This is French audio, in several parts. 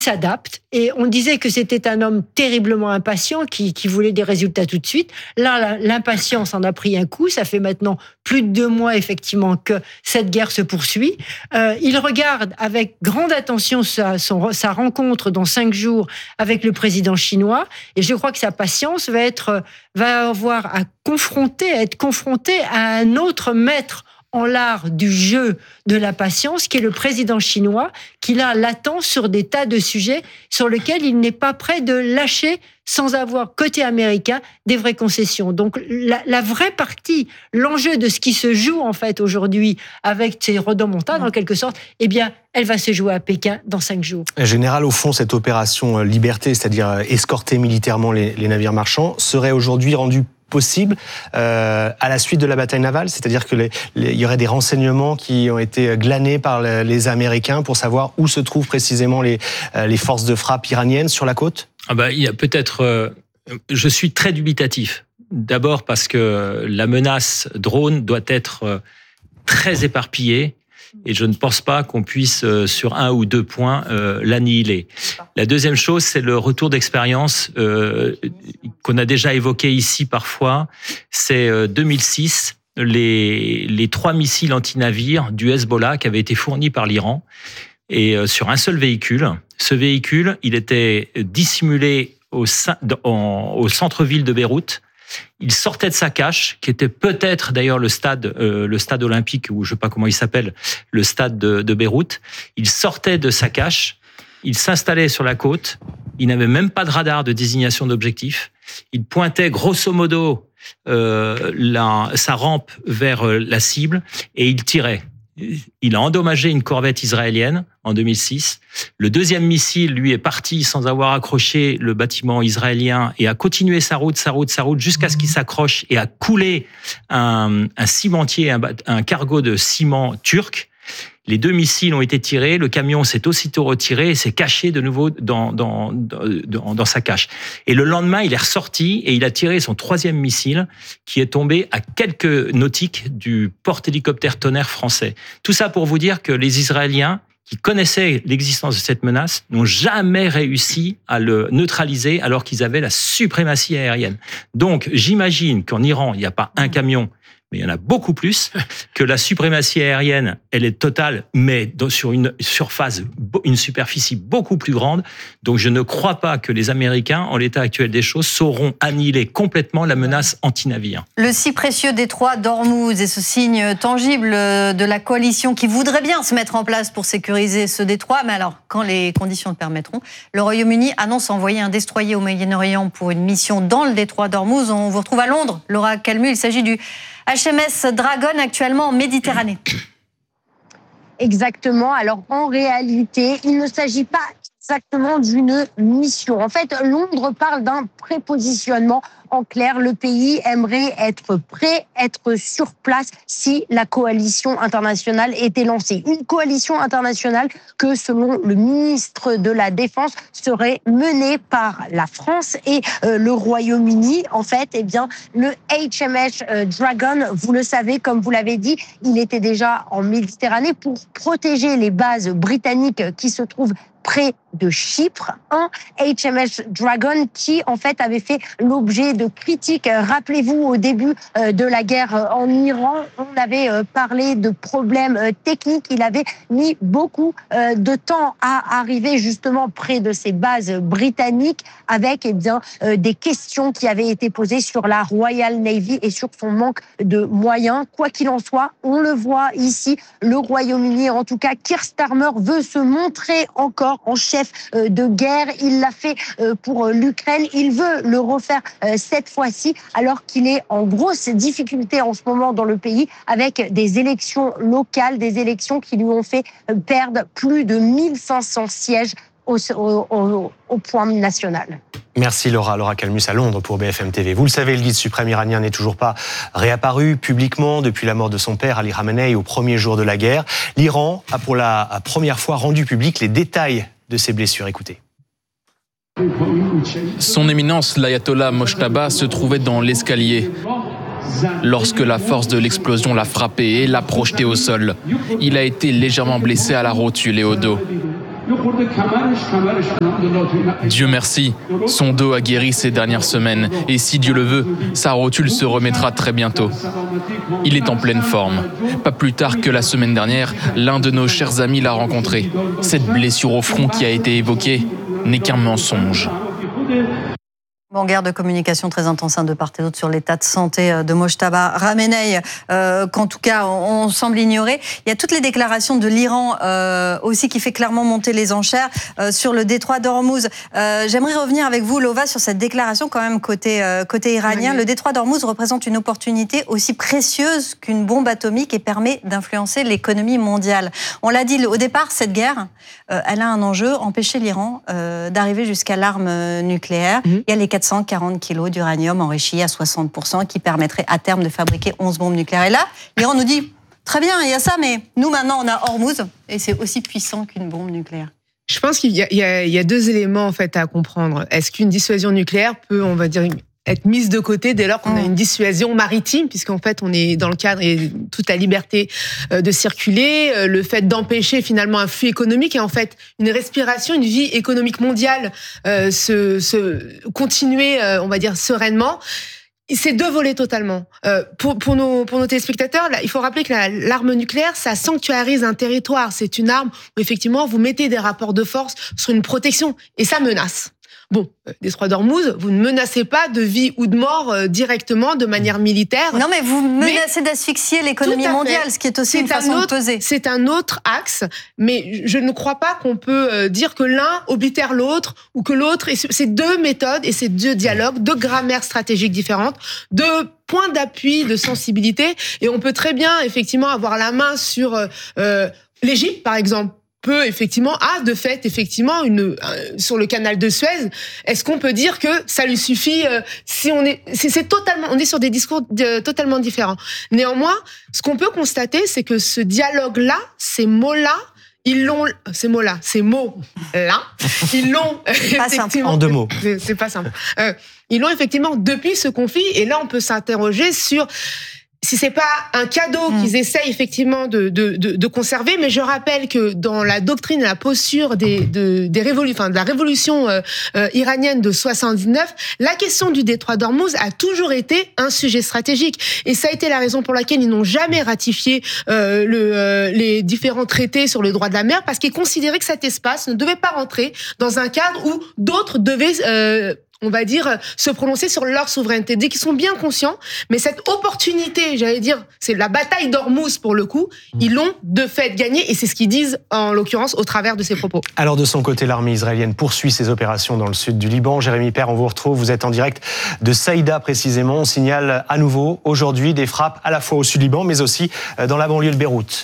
s'adapte, et on disait que c'était un homme terriblement impatient qui voulait des résultats tout de suite. Là, l'impatience en a pris un coup. Ça fait maintenant plus de 2 mois effectivement que cette guerre se poursuit. Il regarde avec grande attention sa rencontre dans 5 jours avec le président chinois, et je crois que sa patience va avoir à être confronté à un autre maître en l'art du jeu de la patience, qui est le président chinois, qui là l'attend sur des tas de sujets sur lesquels il n'est pas prêt de lâcher sans avoir, côté américain, des vraies concessions. Donc la vraie partie, l'enjeu de ce qui se joue en fait aujourd'hui avec ces rodomontades, en quelque sorte, eh bien, elle va se jouer à Pékin dans 5 jours. Général, au fond, cette opération Liberté, c'est-à-dire escorter militairement les navires marchands, serait aujourd'hui rendue possible à la suite de la bataille navale, c'est-à-dire que il y aurait des renseignements qui ont été glanés par les Américains pour savoir où se trouvent précisément les forces de frappe iraniennes sur la côte. Il y a peut-être. Je suis très dubitatif. D'abord parce que la menace drone doit être très éparpillée. Et je ne pense pas qu'on puisse, sur 1 ou 2 points, l'annihiler. La deuxième chose, c'est le retour d'expérience qu'on a déjà évoqué ici parfois. C'est 2006, les 3 missiles anti-navires du Hezbollah qui avaient été fournis par l'Iran, et sur un seul véhicule. Ce véhicule, il était dissimulé au centre-ville de Beyrouth. Il sortait de sa cache, qui était peut-être d'ailleurs le stade olympique, ou je ne sais pas comment il s'appelle, le stade de Beyrouth. Il sortait de sa cache, il s'installait sur la côte, il n'avait même pas de radar de désignation d'objectif. Il pointait grosso modo sa rampe vers la cible et il tirait. Il a endommagé une corvette israélienne en 2006. Le deuxième missile, lui, est parti sans avoir accroché le bâtiment israélien et a continué sa route jusqu'à ce qu'il s'accroche et a coulé un cimentier, un cargo de ciment turc. Les 2 missiles ont été tirés, le camion s'est aussitôt retiré et s'est caché de nouveau dans sa cache. Et le lendemain, il est ressorti et il a tiré son 3e missile qui est tombé à quelques nautiques du porte-hélicoptère Tonnerre français. Tout ça pour vous dire que les Israéliens, qui connaissaient l'existence de cette menace, n'ont jamais réussi à le neutraliser alors qu'ils avaient la suprématie aérienne. Donc, j'imagine qu'en Iran, il n'y a pas un camion, mais il y en a beaucoup plus, que la suprématie aérienne, elle est totale, mais sur une superficie beaucoup plus grande. Donc je ne crois pas que les Américains, en l'état actuel des choses, sauront annihiler complètement la menace anti-navire. Le si précieux détroit d'Ormuz est ce signe tangible de la coalition qui voudrait bien se mettre en place pour sécuriser ce détroit. Mais alors, quand les conditions le permettront, le Royaume-Uni annonce envoyer un destroyer au Moyen-Orient pour une mission dans le détroit d'Ormuz. On vous retrouve à Londres, Laura Calmu. Il s'agit du HMS Dragon, actuellement en Méditerranée. Exactement. Alors, en réalité, il ne s'agit pas exactement d'une mission. En fait, Londres parle d'un prépositionnement. En clair, le pays aimerait être prêt, être sur place si la coalition internationale était lancée. Une coalition internationale que, selon le ministre de la Défense, serait menée par la France et le Royaume-Uni. En fait, eh bien, le HMS Dragon, vous le savez, comme vous l'avez dit, il était déjà en Méditerranée pour protéger les bases britanniques qui se trouvent près de Chypre, un HMS Dragon qui, en fait, avait fait l'objet de critiques. Rappelez-vous, au début de la guerre en Iran, on avait parlé de problèmes techniques. Il avait mis beaucoup de temps à arriver justement près de ces bases britanniques avec des questions qui avaient été posées sur la Royal Navy et sur son manque de moyens. Quoi qu'il en soit, on le voit ici, le Royaume-Uni, en tout cas, Keir Starmer veut se montrer encore en chef de guerre. Il l'a fait pour l'Ukraine. Il veut le refaire cette fois-ci, alors qu'il est en grosse difficulté en ce moment dans le pays avec des élections locales, des élections qui lui ont fait perdre plus de 1500 sièges au point national. Merci Laura Calmus à Londres pour BFM TV. Vous le savez, le guide suprême iranien n'est toujours pas réapparu publiquement depuis la mort de son père, Ali Khamenei, au premier jour de la guerre. L'Iran a pour la première fois rendu public les détails de ses blessures. Écoutez. Son éminence, l'ayatollah Mojtaba, se trouvait dans l'escalier lorsque la force de l'explosion l'a frappé et l'a projeté au sol. Il a été légèrement blessé à la rotule et au dos. Dieu merci, son dos a guéri ces dernières semaines et si Dieu le veut, sa rotule se remettra très bientôt. Il est en pleine forme. Pas plus tard que la semaine dernière, l'un de nos chers amis l'a rencontré. Cette blessure au front qui a été évoquée n'est qu'un mensonge. Bon, guerre de communication très intense de part et d'autre sur l'état de santé de Mojtaba Khamenei, qu'en tout cas on semble ignorer. Il y a toutes les déclarations de l'Iran aussi qui fait clairement monter les enchères sur le détroit d'Ormuz. J'aimerais revenir avec vous, Lova, sur cette déclaration quand même côté iranien. Le détroit d'Ormuz représente une opportunité aussi précieuse qu'une bombe atomique et permet d'influencer l'économie mondiale. On l'a dit au départ, cette guerre, elle a un enjeu, empêcher l'Iran d'arriver jusqu'à l'arme nucléaire. Il y a les 440 kilos d'uranium enrichi à 60% qui permettrait à terme de fabriquer 11 bombes nucléaires. Et là, l'Iran nous dit, très bien, il y a ça, mais nous maintenant on a Hormuz et c'est aussi puissant qu'une bombe nucléaire. Je pense qu'il y a deux éléments en fait à comprendre. Est-ce qu'une dissuasion nucléaire peut, on va dire, être mise de côté dès lors qu'on a une dissuasion maritime, puisqu'en fait on est dans le cadre et toute la liberté de circuler, le fait d'empêcher finalement un flux économique et en fait une respiration, une vie économique mondiale se continuer, on va dire sereinement. C'est deux volets totalement. Pour nos téléspectateurs, là, il faut rappeler que l'arme nucléaire, ça sanctuarise un territoire. C'est une arme où effectivement vous mettez des rapports de force sur une protection et ça menace. Bon, détroit d'Ormuz, vous ne menacez pas de vie ou de mort directement, de manière militaire. Non, mais vous menacez d'asphyxier l'économie mondiale, ce qui est aussi une façon de peser. C'est un autre axe, mais je ne crois pas qu'on peut dire que l'un oblitère l'autre ou que l'autre. C'est deux méthodes et c'est deux dialogues, deux grammaires stratégiques différentes, deux points d'appui, de sensibilité. Et on peut très bien, effectivement, avoir la main sur l'Égypte, par exemple. Peut effectivement de fait effectivement sur le canal de Suez, est-ce qu'on peut dire que ça lui suffit si on est sur des discours totalement différents. Néanmoins, ce qu'on peut constater, c'est que ce dialogue-là, ces mots-là, ils l'ont effectivement en deux mots. C'est pas simple. Ils l'ont effectivement depuis ce conflit et là on peut s'interroger sur si c'est pas un cadeau qu'ils essayent effectivement de conserver, mais je rappelle que dans la doctrine et la posture de la révolution iranienne de 79, la question du détroit d'Ormuz a toujours été un sujet stratégique. Et ça a été la raison pour laquelle ils n'ont jamais ratifié les différents traités sur le droit de la mer, parce qu'ils considéraient que cet espace ne devait pas rentrer dans un cadre où d'autres devaient on va dire, se prononcer sur leur souveraineté. Dès qu'ils sont bien conscients, mais cette opportunité, j'allais dire, c'est la bataille d'Ormuz pour le coup, ils l'ont de fait gagné et c'est ce qu'ils disent en l'occurrence au travers de ces propos. Alors de son côté, l'armée israélienne poursuit ses opérations dans le sud du Liban. Jérémy Père, on vous retrouve, vous êtes en direct de Saïda précisément. On signale à nouveau aujourd'hui des frappes à la fois au sud Liban, mais aussi dans la banlieue de Beyrouth.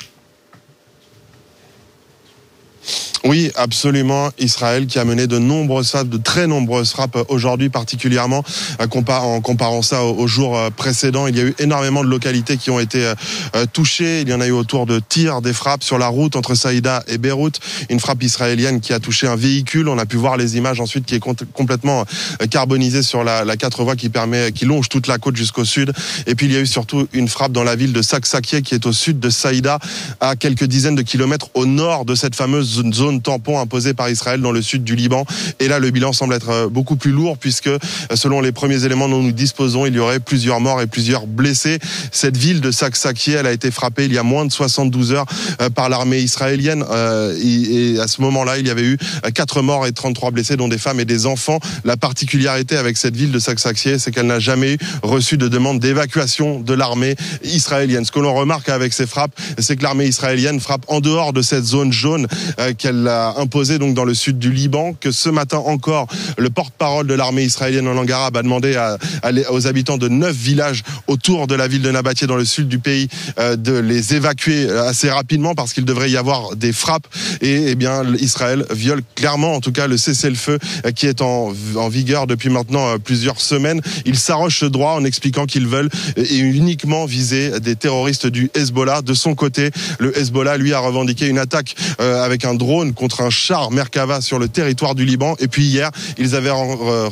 Oui, absolument. Israël qui a mené de très nombreuses frappes aujourd'hui, particulièrement en comparant ça aux jours précédents. Il y a eu énormément de localités qui ont été touchées. Il y en a eu autour de Tyr, des frappes sur la route entre Saïda et Beyrouth. Une frappe israélienne qui a touché un véhicule. On a pu voir les images ensuite qui est complètement carbonisée sur la 4 voies qui longe toute la côte jusqu'au sud. Et puis il y a eu surtout une frappe dans la ville de Saksakieh qui est au sud de Saïda, à quelques dizaines de kilomètres au nord de cette fameuse zone tampon imposée par Israël dans le sud du Liban. Et là, le bilan semble être beaucoup plus lourd puisque, selon les premiers éléments dont nous disposons, il y aurait plusieurs morts et plusieurs blessés. Cette ville de Saksakieh, elle a été frappée il y a moins de 72 heures par l'armée israélienne. Et à ce moment-là, il y avait eu 4 morts et 33 blessés, dont des femmes et des enfants. La particularité avec cette ville de Saksakieh, c'est qu'elle n'a jamais reçu de demande d'évacuation de l'armée israélienne. Ce que l'on remarque avec ces frappes, c'est que l'armée israélienne frappe en dehors de cette zone jaune qu'elle a imposée donc dans le sud du Liban, que ce matin encore, le porte-parole de l'armée israélienne en langue arabe a demandé aux habitants de 9 villages autour de la ville de Nabatieh dans le sud du pays de les évacuer assez rapidement parce qu'il devrait y avoir des frappes. Et eh bien, Israël viole clairement, en tout cas, le cessez-le-feu qui est en vigueur depuis maintenant plusieurs semaines. Ils s'arrogent ce droit en expliquant qu'ils veulent et uniquement viser des terroristes du Hezbollah. De son côté, le Hezbollah, lui, a revendiqué une attaque avec un drone contre un char Merkava sur le territoire du Liban. Et puis hier, ils avaient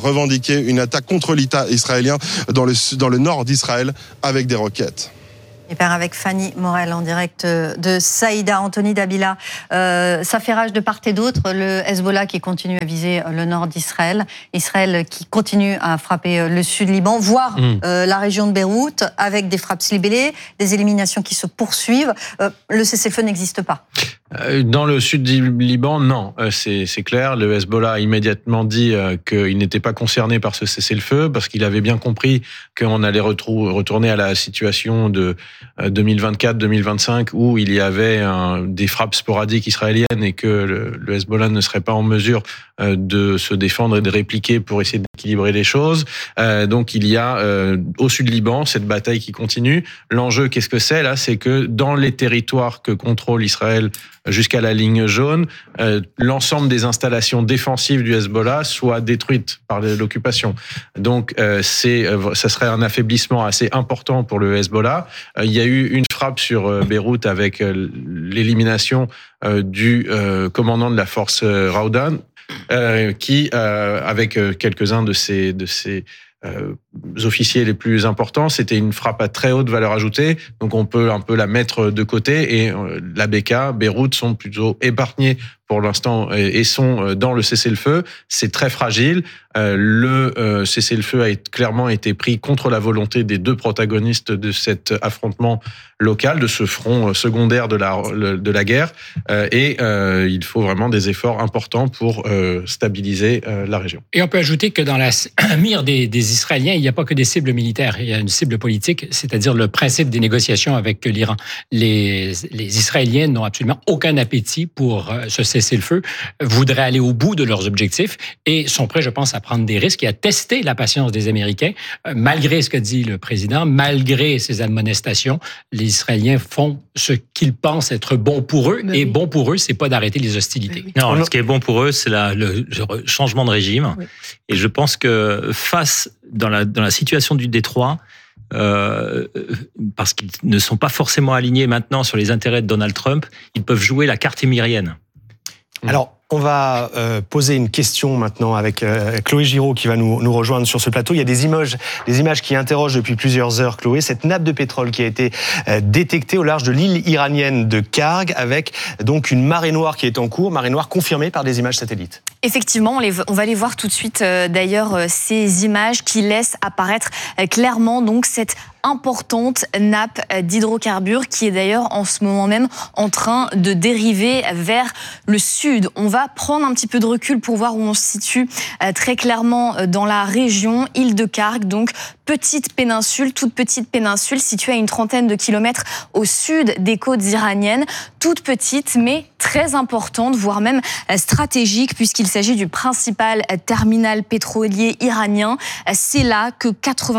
revendiqué une attaque contre l'État israélien dans le nord d'Israël avec des roquettes. Et père avec Fanny Morel en direct de Saïda. Anthony Dabila, ça fait rage de part et d'autre. Le Hezbollah qui continue à viser le nord d'Israël. Israël qui continue à frapper le sud Liban, voire la région de Beyrouth, avec des frappes ciblées, des éliminations qui se poursuivent. Le cessez-le-feu n'existe pas. Dans le sud du Liban, non, c'est clair. Le Hezbollah a immédiatement dit qu'il n'était pas concerné par ce cessez-le-feu parce qu'il avait bien compris qu'on allait retourner à la situation de 2024-2025 où il y avait des frappes sporadiques israéliennes et que le Hezbollah ne serait pas en mesure de se défendre et de répliquer pour essayer d'équilibrer les choses. Donc il y a au sud du Liban cette bataille qui continue. L'enjeu, qu'est-ce que c'est là ? C'est que dans les territoires que contrôle Israël jusqu'à la ligne jaune, l'ensemble des installations défensives du Hezbollah soient détruites par l'occupation. Donc ça serait un affaiblissement assez important pour le Hezbollah. Il y a eu une frappe sur Beyrouth avec l'élimination du commandant de la force Raudan, qui, avec quelques-uns de ses officiers les plus importants, c'était une frappe à très haute valeur ajoutée, donc on peut un peu la mettre de côté, et l'ABK, Beyrouth sont plutôt épargnés pour l'instant et sont dans le cessez-le-feu. C'est très fragile. Le cessez-le-feu a clairement été pris contre la volonté des deux protagonistes de cet affrontement local, de ce front secondaire de la guerre, et il faut vraiment des efforts importants pour stabiliser la région. Et on peut ajouter que dans la mire des Israéliens, il n'y a pas que des cibles militaires, il y a une cible politique, c'est-à-dire le principe des négociations avec l'Iran. Les Israéliens n'ont absolument aucun appétit pour ce cessez-le-feu, voudraient aller au bout de leurs objectifs et sont prêts, je pense, à prendre des risques et à tester la patience des Américains. Malgré ce que dit le président, malgré ses admonestations, les Israéliens font ce qu'ils pensent être bon pour eux, et bon pour eux, c'est pas d'arrêter les hostilités. Non, ce qui est bon pour eux, c'est le changement de régime. Oui. Et je pense que dans la situation du Détroit, parce qu'ils ne sont pas forcément alignés maintenant sur les intérêts de Donald Trump, ils peuvent jouer la carte émirienne. Alors, on va poser une question maintenant avec Chloé Giraud qui va nous rejoindre sur ce plateau. Il y a des images qui interrogent depuis plusieurs heures, Chloé. Cette nappe de pétrole qui a été détectée au large de l'île iranienne de Karg, avec donc une marée noire qui est en cours, marée noire confirmée par des images satellites. Effectivement, on va les voir tout de suite. D'ailleurs, ces images qui laissent apparaître clairement donc cette importante nappe d'hydrocarbures qui est d'ailleurs en ce moment même en train de dériver vers le sud. On va prendre un petit peu de recul pour voir où on se situe très clairement dans la région, île de Karg, donc petite péninsule, toute petite péninsule située à une trentaine de kilomètres au sud des côtes iraniennes, toute petite mais très importante, voire même stratégique, puisqu'il s'agit du principal terminal pétrolier iranien. C'est là que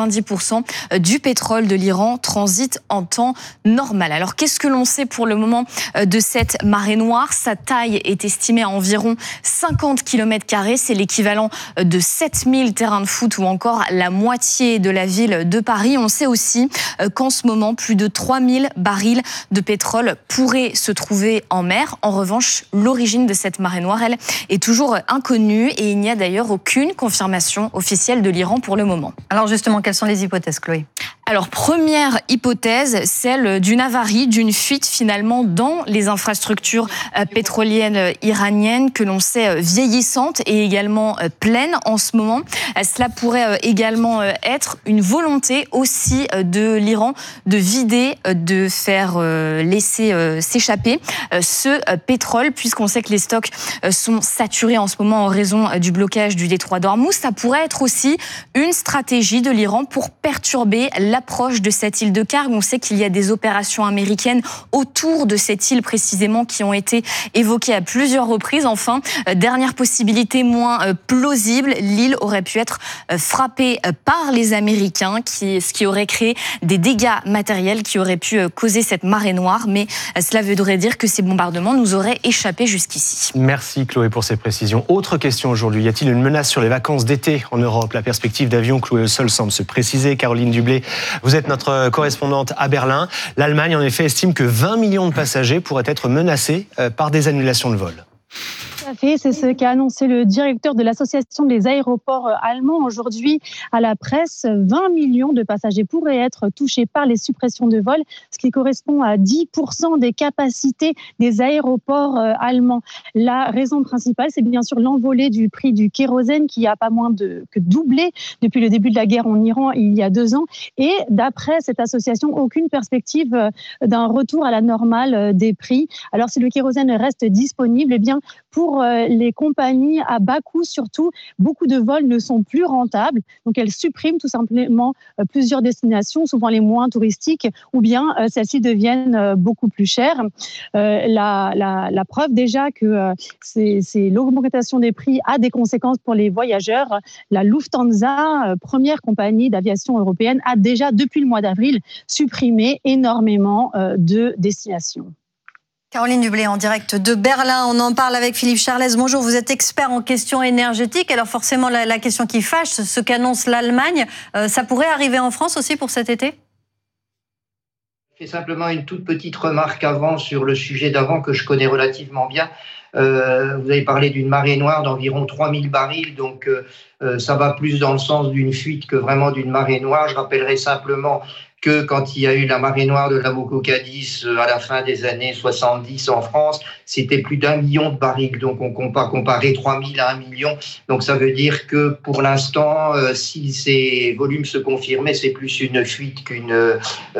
90% du pétrole de l'Iran transite en temps normal. Alors qu'est-ce que l'on sait pour le moment de cette marée noire ? Sa taille est estimée à environ 50 km², c'est l'équivalent de 7000 terrains de foot ou encore la moitié de la ville de Paris. On sait aussi qu'en ce moment, plus de 3000 barils de pétrole pourraient se trouver en mer. En revanche, l'origine de cette marée noire, elle, est toujours inconnue et il n'y a d'ailleurs aucune confirmation officielle de l'Iran pour le moment. Alors justement, quelles sont les hypothèses, Chloé ? Alors, première hypothèse, celle d'une avarie, d'une fuite finalement dans les infrastructures pétrolières iraniennes que l'on sait vieillissantes et également pleines en ce moment. Cela pourrait également être une volonté aussi de l'Iran de vider, de faire laisser s'échapper ce pétrole, puisqu'on sait que les stocks sont saturés en ce moment en raison du blocage du détroit d'Ormuz. Ça pourrait être aussi une stratégie de l'Iran pour perturber l'approche de cette île de Karg. On sait qu'il y a des opérations américaines autour de cette île précisément qui ont été évoquées à plusieurs reprises. Enfin, dernière possibilité moins plausible, l'île aurait pu être frappée par les Américains, ce qui aurait créé des dégâts matériels qui auraient pu causer cette marée noire. Mais cela voudrait dire que ces bombardements nous auraient échappé jusqu'ici. Merci Chloé pour ces précisions. Autre question aujourd'hui, y a-t-il une menace sur les vacances d'été en Europe ? La perspective d'avion clouée au sol semble se préciser. Caroline Dublé, vous êtes notre correspondante à Berlin. L'Allemagne, en effet, estime que 20 millions de passagers pourraient être menacés par des annulations de vol. à fait, c'est ce qu'a annoncé le directeur de l'association des aéroports allemands aujourd'hui à la presse. 20 millions de passagers pourraient être touchés par les suppressions de vols, ce qui correspond à 10% des capacités des aéroports allemands. La raison principale, c'est bien sûr l'envolée du prix du kérosène qui a pas moins que doublé depuis le début de la guerre en Iran il y a 2 ans. Et d'après cette association, aucune perspective d'un retour à la normale des prix. Alors si le kérosène reste disponible, eh bien pour les compagnies à bas coût surtout, beaucoup de vols ne sont plus rentables. Donc elles suppriment tout simplement plusieurs destinations, souvent les moins touristiques, ou bien celles-ci deviennent beaucoup plus chères. La preuve déjà que c'est l'augmentation des prix a des conséquences pour les voyageurs. La Lufthansa, première compagnie d'aviation européenne, a déjà depuis le mois d'avril supprimé énormément de destinations. Caroline Dublé en direct de Berlin. On en parle avec Philippe Charlès. Bonjour, vous êtes expert en questions énergétiques. Alors forcément, la question qui fâche, ce qu'annonce l'Allemagne, ça pourrait arriver en France aussi pour cet été ? Je fais simplement une toute petite remarque avant sur le sujet d'avant que je connais relativement bien. Vous avez parlé d'une marée noire d'environ 3000 barils, donc ça va plus dans le sens d'une fuite que vraiment d'une marée noire. Je rappellerai simplement que quand il y a eu la marée noire de l'Amoco-Cadiz à la fin des années 70 en France, c'était plus d'1 million de barils. Donc on comparait 3000 à 1 million. Donc ça veut dire que pour l'instant, si ces volumes se confirmaient, c'est plus une fuite qu'un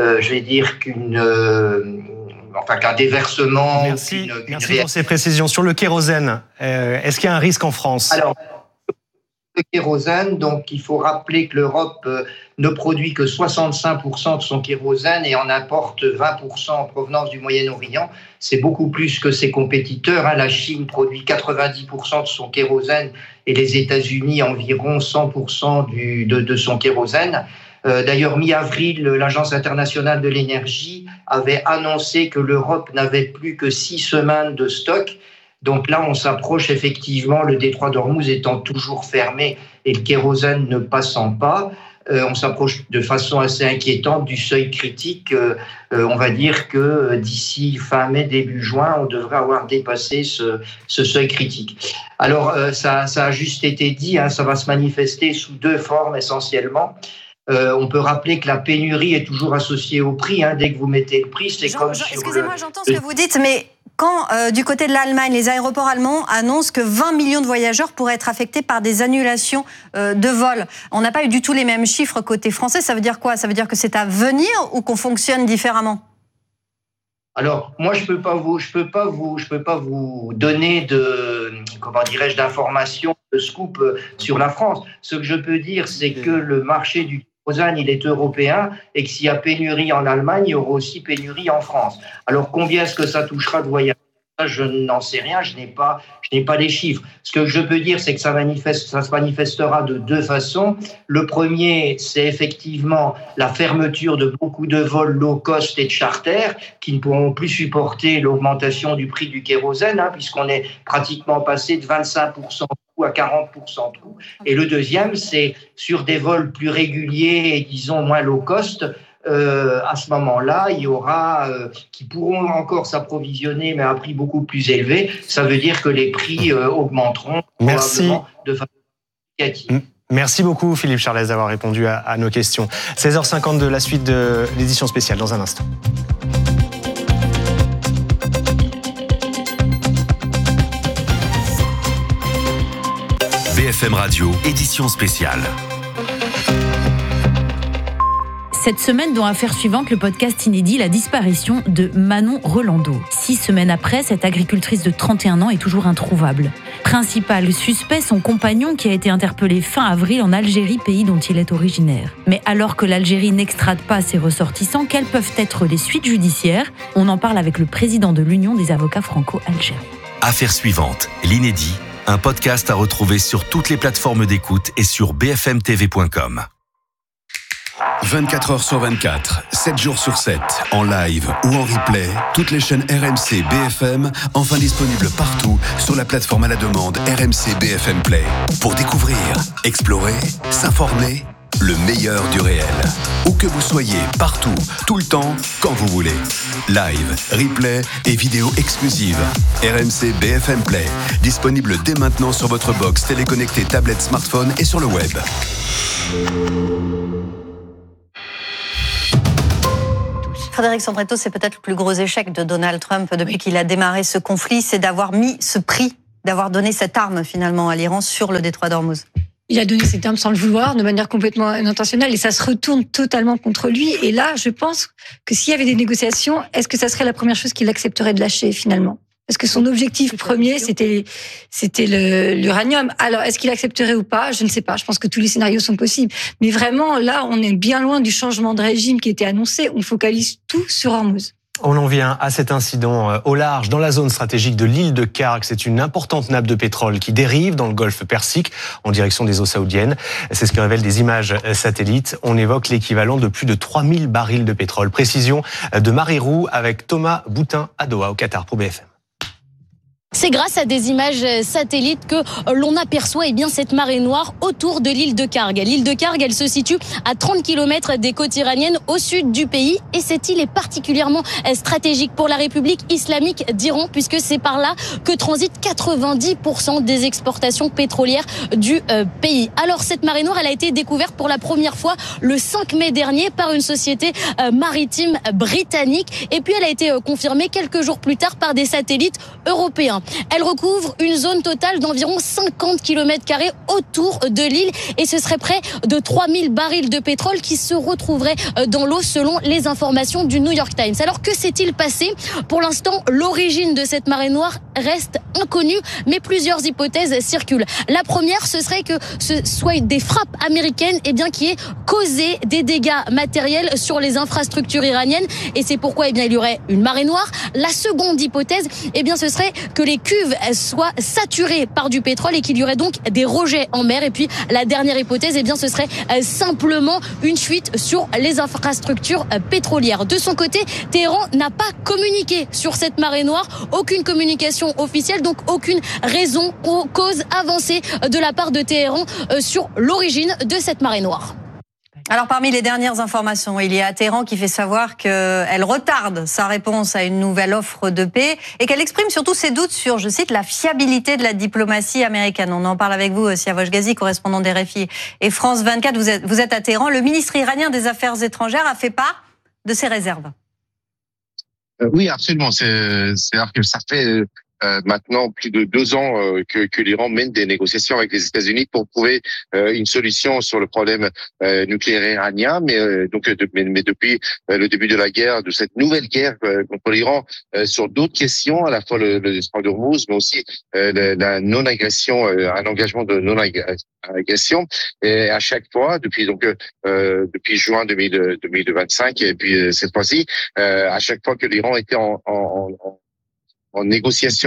déversement. Merci pour ces précisions. Sur le kérosène, est-ce qu'il y a un risque en France ? Alors, le kérosène, donc il faut rappeler que l'Europe ne produit que 65% de son kérosène et en importe 20% en provenance du Moyen-Orient. C'est beaucoup plus que ses compétiteurs. La Chine produit 90% de son kérosène et les États-Unis environ 100% de son kérosène. D'ailleurs, mi-avril, l'Agence internationale de l'énergie avait annoncé que l'Europe n'avait plus que 6 semaines de stock. Donc là, on s'approche effectivement, le détroit d'Ormuz étant toujours fermé et le kérosène ne passant pas, on s'approche de façon assez inquiétante du seuil critique. On va dire que d'ici fin mai, début juin, on devrait avoir dépassé ce seuil critique. Alors, ça a juste été dit, ça va se manifester sous 2 formes essentiellement. On peut rappeler que la pénurie est toujours associée au prix. Dès que vous mettez le prix, c'est comme sur excusez-moi, j'entends ce que vous dites, mais quand, du côté de l'Allemagne, les aéroports allemands annoncent que 20 millions de voyageurs pourraient être affectés par des annulations de vols, on n'a pas eu du tout les mêmes chiffres côté français. Ça veut dire quoi ? Ça veut dire que c'est à venir ou qu'on fonctionne différemment ? Alors, moi, je peux pas vous donner d'informations, de scoop sur la France. Ce que je peux dire, c'est que le marché du kérosène, il est européen et que s'il y a pénurie en Allemagne, il y aura aussi pénurie en France. Alors, combien est-ce que ça touchera de voyageurs ? Je n'en sais rien, je n'ai pas les chiffres. Ce que je peux dire, c'est que ça se manifestera de 2 façons. Le premier, c'est effectivement la fermeture de beaucoup de vols low cost et de charter qui ne pourront plus supporter l'augmentation du prix du kérosène, puisqu'on est pratiquement passé de 25% de coût à 40% de coût. Et le deuxième, c'est sur des vols plus réguliers et disons moins low cost. À ce moment-là, il y aura qui pourront encore s'approvisionner, mais à un prix beaucoup plus élevé. Ça veut dire que les prix augmenteront probablement de façon significative. Merci beaucoup Philippe Charlès d'avoir répondu à nos questions. 16h52, la suite de l'édition spéciale dans un instant. BFM Radio, édition spéciale. Cette semaine, dans Affaires suivantes, le podcast inédit, la disparition de Manon Rolando. 6 semaines après, cette agricultrice de 31 ans est toujours introuvable. Principal suspect, son compagnon qui a été interpellé fin avril en Algérie, pays dont il est originaire. Mais alors que l'Algérie n'extrade pas ses ressortissants, quelles peuvent être les suites judiciaires ? On en parle avec le président de l'Union des avocats franco-algériens. Affaires suivantes, l'inédit, un podcast à retrouver sur toutes les plateformes d'écoute et sur bfmtv.com. 24 heures sur 24, 7 jours sur 7, en live ou en replay, toutes les chaînes RMC BFM, enfin disponibles partout sur la plateforme à la demande RMC BFM Play. Pour découvrir, explorer, s'informer, le meilleur du réel. Où que vous soyez, partout, tout le temps, quand vous voulez. Live, replay et vidéos exclusives. RMC BFM Play. Disponible dès maintenant sur votre box téléconnectée, tablette, smartphone et sur le web. Frédéric Sandretto, c'est peut-être le plus gros échec de Donald Trump depuis qu'il a démarré ce conflit, c'est d'avoir mis ce prix, d'avoir donné cette arme finalement à l'Iran sur le détroit d'Ormuz. Il a donné cette arme sans le vouloir, de manière complètement intentionnelle, et ça se retourne totalement contre lui. Et là, je pense que s'il y avait des négociations, est-ce que ça serait la première chose qu'il accepterait de lâcher finalement ? Parce que son objectif premier, c'était l'uranium. Alors, est-ce qu'il accepterait ou pas ? Je ne sais pas. Je pense que tous les scénarios sont possibles. Mais vraiment, là, on est bien loin du changement de régime qui était annoncé. On focalise tout sur Hormuz. On en vient à cet incident au large, dans la zone stratégique de l'île de Kharg. C'est une importante nappe de pétrole qui dérive dans le golfe Persique en direction des eaux saoudiennes. C'est ce que révèlent des images satellites. On évoque l'équivalent de plus de 3000 barils de pétrole. Précision de Marie Roux avec Thomas Boutin à Doha, au Qatar, pour BFM. C'est grâce à des images satellites que l'on aperçoit cette marée noire autour de l'île de Kharg. L'île de Kharg, elle se situe à 30 km des côtes iraniennes au sud du pays. Et cette île est particulièrement stratégique pour la République islamique d'Iran, puisque c'est par là que transitent 90% des exportations pétrolières du pays. Alors cette marée noire, elle a été découverte pour la première fois le 5 mai dernier par une société maritime britannique. Et puis elle a été confirmée quelques jours plus tard par des satellites européens. Elle recouvre une zone totale d'environ 50 km² autour de l'île et ce serait près de 3000 barils de pétrole qui se retrouveraient dans l'eau selon les informations du New York Times. Alors que s'est-il passé ? Pour l'instant, l'origine de cette marée noire reste inconnue, mais plusieurs hypothèses circulent. La première, ce serait que ce soit des frappes américaines qui aient causé des dégâts matériels sur les infrastructures iraniennes et c'est pourquoi il y aurait une marée noire. La seconde hypothèse, ce serait que les cuves soient saturées par du pétrole et qu'il y aurait donc des rejets en mer. Et puis la dernière hypothèse, ce serait simplement une fuite sur les infrastructures pétrolières. De son côté, Téhéran n'a pas communiqué sur cette marée noire, aucune communication officielle, donc aucune raison ou cause avancée de la part de Téhéran sur l'origine de cette marée noire. Alors, parmi les dernières informations, il y a Téhéran qui fait savoir qu'elle retarde sa réponse à une nouvelle offre de paix et qu'elle exprime surtout ses doutes sur, je cite, la fiabilité de la diplomatie américaine. On en parle avec vous, Siavosh Ghazi, correspondant d'RFI et France 24. Vous êtes à Téhéran. Le ministre iranien des Affaires étrangères a fait part de ses réserves. Oui, absolument. C'est-à-dire que ça fait maintenant plus de 2 ans que l'Iran mène des négociations avec les États-Unis pour trouver une solution sur le problème nucléaire iranien, mais depuis le début de la guerre, de cette nouvelle guerre contre l'Iran, sur d'autres questions, à la fois le détroit d'Ormuz, mais aussi la non-agression, un engagement de non-agression. Et à chaque fois, depuis juin 2025 et puis cette fois-ci, à chaque fois que l'Iran était en négociation,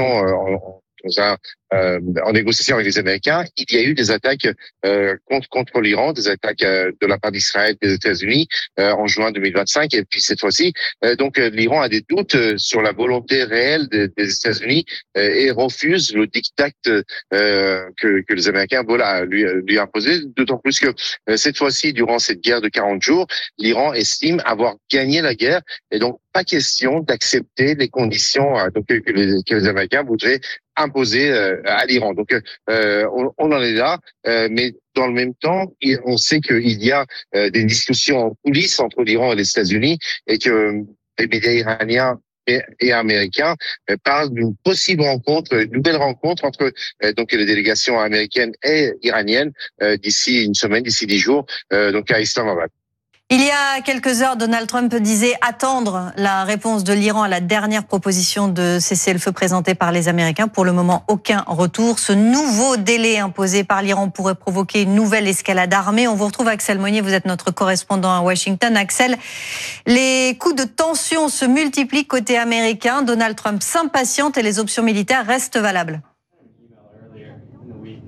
en négociation avec les Américains, il y a eu des attaques contre l'Iran, des attaques de la part d'Israël et des États-Unis en juin 2025. Et puis cette fois-ci, donc l'Iran a des doutes sur la volonté réelle des États-Unis et refuse le diktat que les Américains veulent lui imposer. D'autant plus que cette fois-ci, durant cette guerre de 40 jours, l'Iran estime avoir gagné la guerre et donc pas question d'accepter les conditions que les Américains voudraient imposer à l'Iran. Donc on en est là, mais dans le même temps, on sait qu'il y a des discussions en coulisses entre l'Iran et les États-Unis et que les médias iraniens et américains parlent d'une possible rencontre, une nouvelle rencontre entre les délégations américaines et iraniennes d'ici une semaine, d'ici 10 jours, à Islamabad. Il y a quelques heures, Donald Trump disait attendre la réponse de l'Iran à la dernière proposition de cessez-le-feu présentée par les Américains. Pour le moment, aucun retour. Ce nouveau délai imposé par l'Iran pourrait provoquer une nouvelle escalade armée. On vous retrouve, Axel Monnier, vous êtes notre correspondant à Washington. Axel, les coups de tension se multiplient côté américain. Donald Trump s'impatiente et les options militaires restent valables.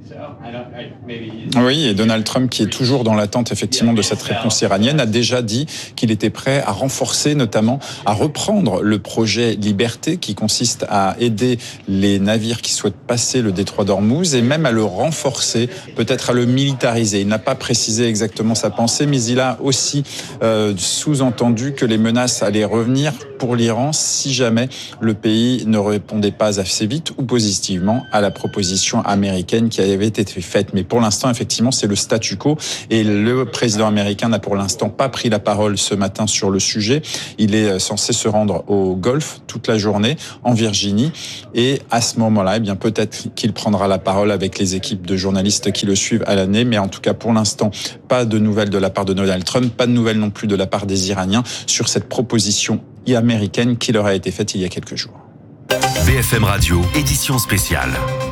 Oui, et Donald Trump, qui est toujours dans l'attente effectivement de cette réponse iranienne, a déjà dit qu'il était prêt à renforcer, notamment à reprendre le projet Liberté, qui consiste à aider les navires qui souhaitent passer le détroit d'Ormuz, et même à le renforcer, peut-être à le militariser. Il n'a pas précisé exactement sa pensée, mais il a aussi sous-entendu que les menaces allaient revenir pour l'Iran si jamais le pays ne répondait pas assez vite ou positivement à la proposition américaine qui avait été faite. Mais pour l'instant, effectivement, c'est le statu quo et le président américain n'a pour l'instant pas pris la parole ce matin sur le sujet. Il est censé se rendre au Golfe toute la journée, en Virginie, et à ce moment-là, eh bien, peut-être qu'il prendra la parole avec les équipes de journalistes qui le suivent à l'année, mais en tout cas, pour l'instant, pas de nouvelles de la part de Donald Trump, pas de nouvelles non plus de la part des Iraniens sur cette proposition américaine qui leur a été faite il y a quelques jours. BFM Radio, édition spéciale.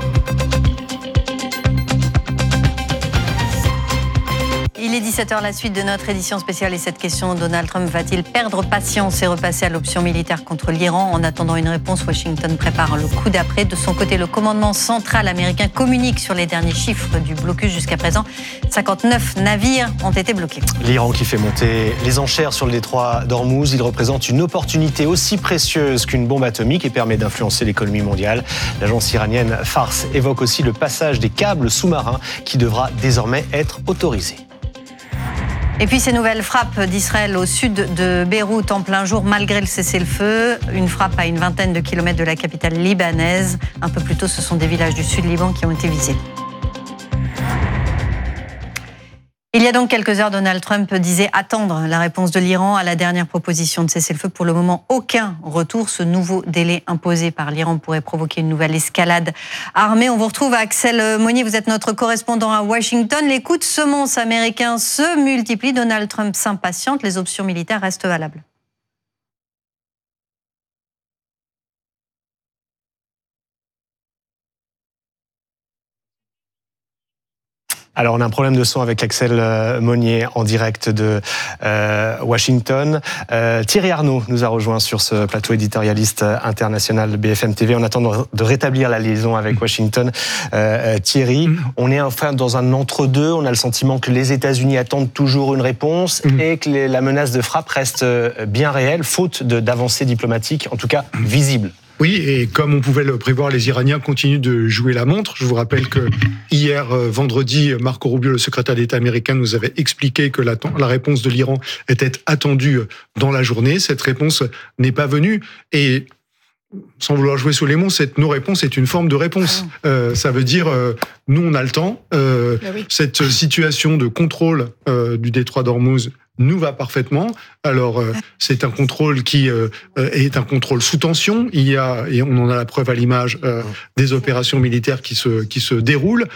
Il est 17h, la suite de notre édition spéciale et cette question, Donald Trump va-t-il perdre patience et repasser à l'option militaire contre l'Iran? En attendant une réponse, Washington prépare le coup d'après. De son côté, le commandement central américain communique sur les derniers chiffres du blocus. Jusqu'à présent, 59 navires ont été bloqués. L'Iran qui fait monter les enchères sur le détroit d'Ormuz, il représente une opportunité aussi précieuse qu'une bombe atomique et permet d'influencer l'économie mondiale. L'agence iranienne Fars évoque aussi le passage des câbles sous-marins qui devra désormais être autorisé. Et puis ces nouvelles frappes d'Israël au sud de Beyrouth en plein jour malgré le cessez-le-feu. Une frappe à une vingtaine de kilomètres de la capitale libanaise. Un peu plus tôt, ce sont des villages du sud Liban qui ont été visés. Il y a donc quelques heures, Donald Trump disait attendre la réponse de l'Iran à la dernière proposition de cessez-le-feu. Pour le moment, aucun retour. Ce nouveau délai imposé par l'Iran pourrait provoquer une nouvelle escalade armée. On vous retrouve à Axel Monnier, vous êtes notre correspondant à Washington. Les coups de semonce américains se multiplient. Donald Trump s'impatiente. Les options militaires restent valables. Alors, on a un problème de son avec Axel Monnier en direct de Washington. Thierry Arnaud nous a rejoint sur ce plateau, éditorialiste international de BFM TV. En attendant de rétablir la liaison avec Washington, Thierry, on est enfin dans un entre-deux. On a le sentiment que les États-Unis attendent toujours une réponse et que la menace de frappe reste bien réelle, faute d'avancées diplomatiques, en tout cas visibles. Oui, et comme on pouvait le prévoir, les Iraniens continuent de jouer la montre. Je vous rappelle que hier, vendredi, Marco Rubio, le secrétaire d'État américain, nous avait expliqué que la réponse de l'Iran était attendue dans la journée. Cette réponse n'est pas venue et sans vouloir jouer sur les mots, cette non-réponse est une forme de réponse. Ça veut dire, nous, on a le temps. Cette situation de contrôle du détroit d'Ormuz nous va parfaitement. Alors, c'est un contrôle qui est un contrôle sous tension. Il y a, et on en a la preuve à l'image, des opérations militaires qui se déroulent,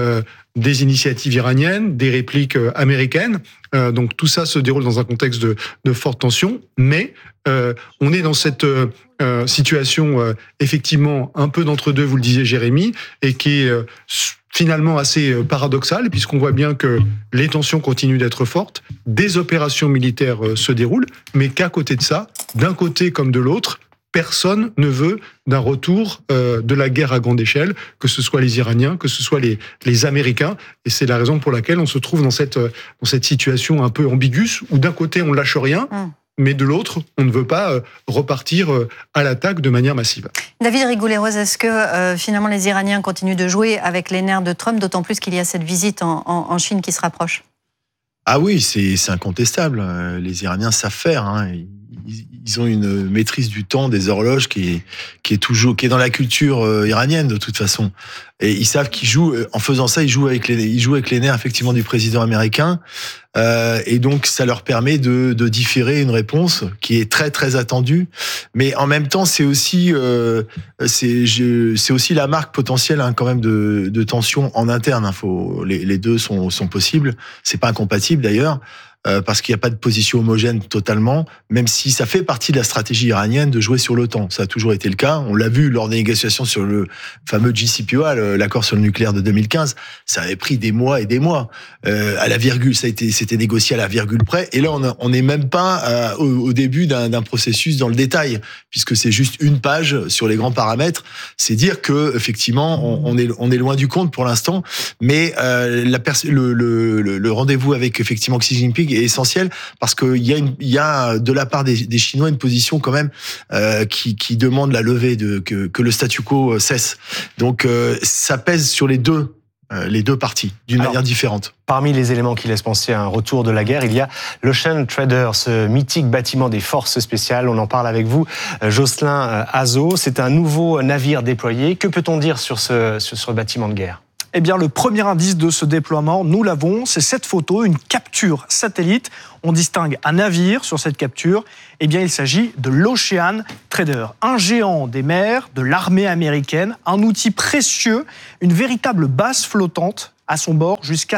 des initiatives iraniennes, des répliques américaines. Donc, tout ça se déroule dans un contexte de forte tension. Mais on est dans cette situation, effectivement, un peu d'entre-deux, vous le disiez, Jérémy, et qui est finalement assez paradoxal, puisqu'on voit bien que les tensions continuent d'être fortes, des opérations militaires se déroulent, mais qu'à côté de ça, d'un côté comme de l'autre, personne ne veut d'un retour de la guerre à grande échelle, que ce soit les Iraniens, que ce soit les Américains, et c'est la raison pour laquelle on se trouve dans cette situation un peu ambiguë, où d'un côté on lâche rien, mais de l'autre, on ne veut pas repartir à l'attaque de manière massive. David Rigoulet-Rose, est-ce que finalement les Iraniens continuent de jouer avec les nerfs de Trump, d'autant plus qu'il y a cette visite en Chine qui se rapproche? Ah oui, c'est incontestable. Les Iraniens savent faire. Hein. Ils ont une maîtrise du temps, des horloges qui est dans la culture iranienne de toute façon. Et ils savent qu'ils jouent, en faisant ça, ils jouent avec les nerfs effectivement du président américain. Et donc ça leur permet de différer une réponse qui est très très attendue. Mais en même temps, c'est aussi la marque potentielle quand même de tension en interne. Les deux sont possibles. C'est pas incompatible d'ailleurs. parce qu'il n'y a pas de position homogène totalement, même si ça fait partie de la stratégie iranienne de jouer sur l'OTAN. Ça a toujours été le cas. On l'a vu lors des négociations sur le fameux JCPOA, l'accord sur le nucléaire de 2015. Ça avait pris des mois et des mois. À la virgule, c'était négocié à la virgule près. Et là, on n'est même pas au début d'un processus dans le détail, puisque c'est juste une page sur les grands paramètres. C'est dire que effectivement, on est loin du compte pour l'instant, mais le rendez-vous avec effectivement Xi Jinping est essentiel parce qu'il y a de la part des Chinois une position quand même qui demande la levée que le statu quo cesse. Donc ça pèse sur les deux parties d'une manière différente. Parmi les éléments qui laissent penser à un retour de la guerre, il y a l'Ocean Trader, ce mythique bâtiment des forces spéciales. On en parle avec vous, Jocelyn Azzo. C'est un nouveau navire déployé. Que peut-on dire sur ce bâtiment de guerre ? Eh bien, le premier indice de ce déploiement, nous l'avons, c'est cette photo, une capture satellite. On distingue un navire sur cette capture. Eh bien, il s'agit de l'Ocean Trader, un géant des mers de l'armée américaine, un outil précieux, une véritable base flottante à son bord, jusqu'à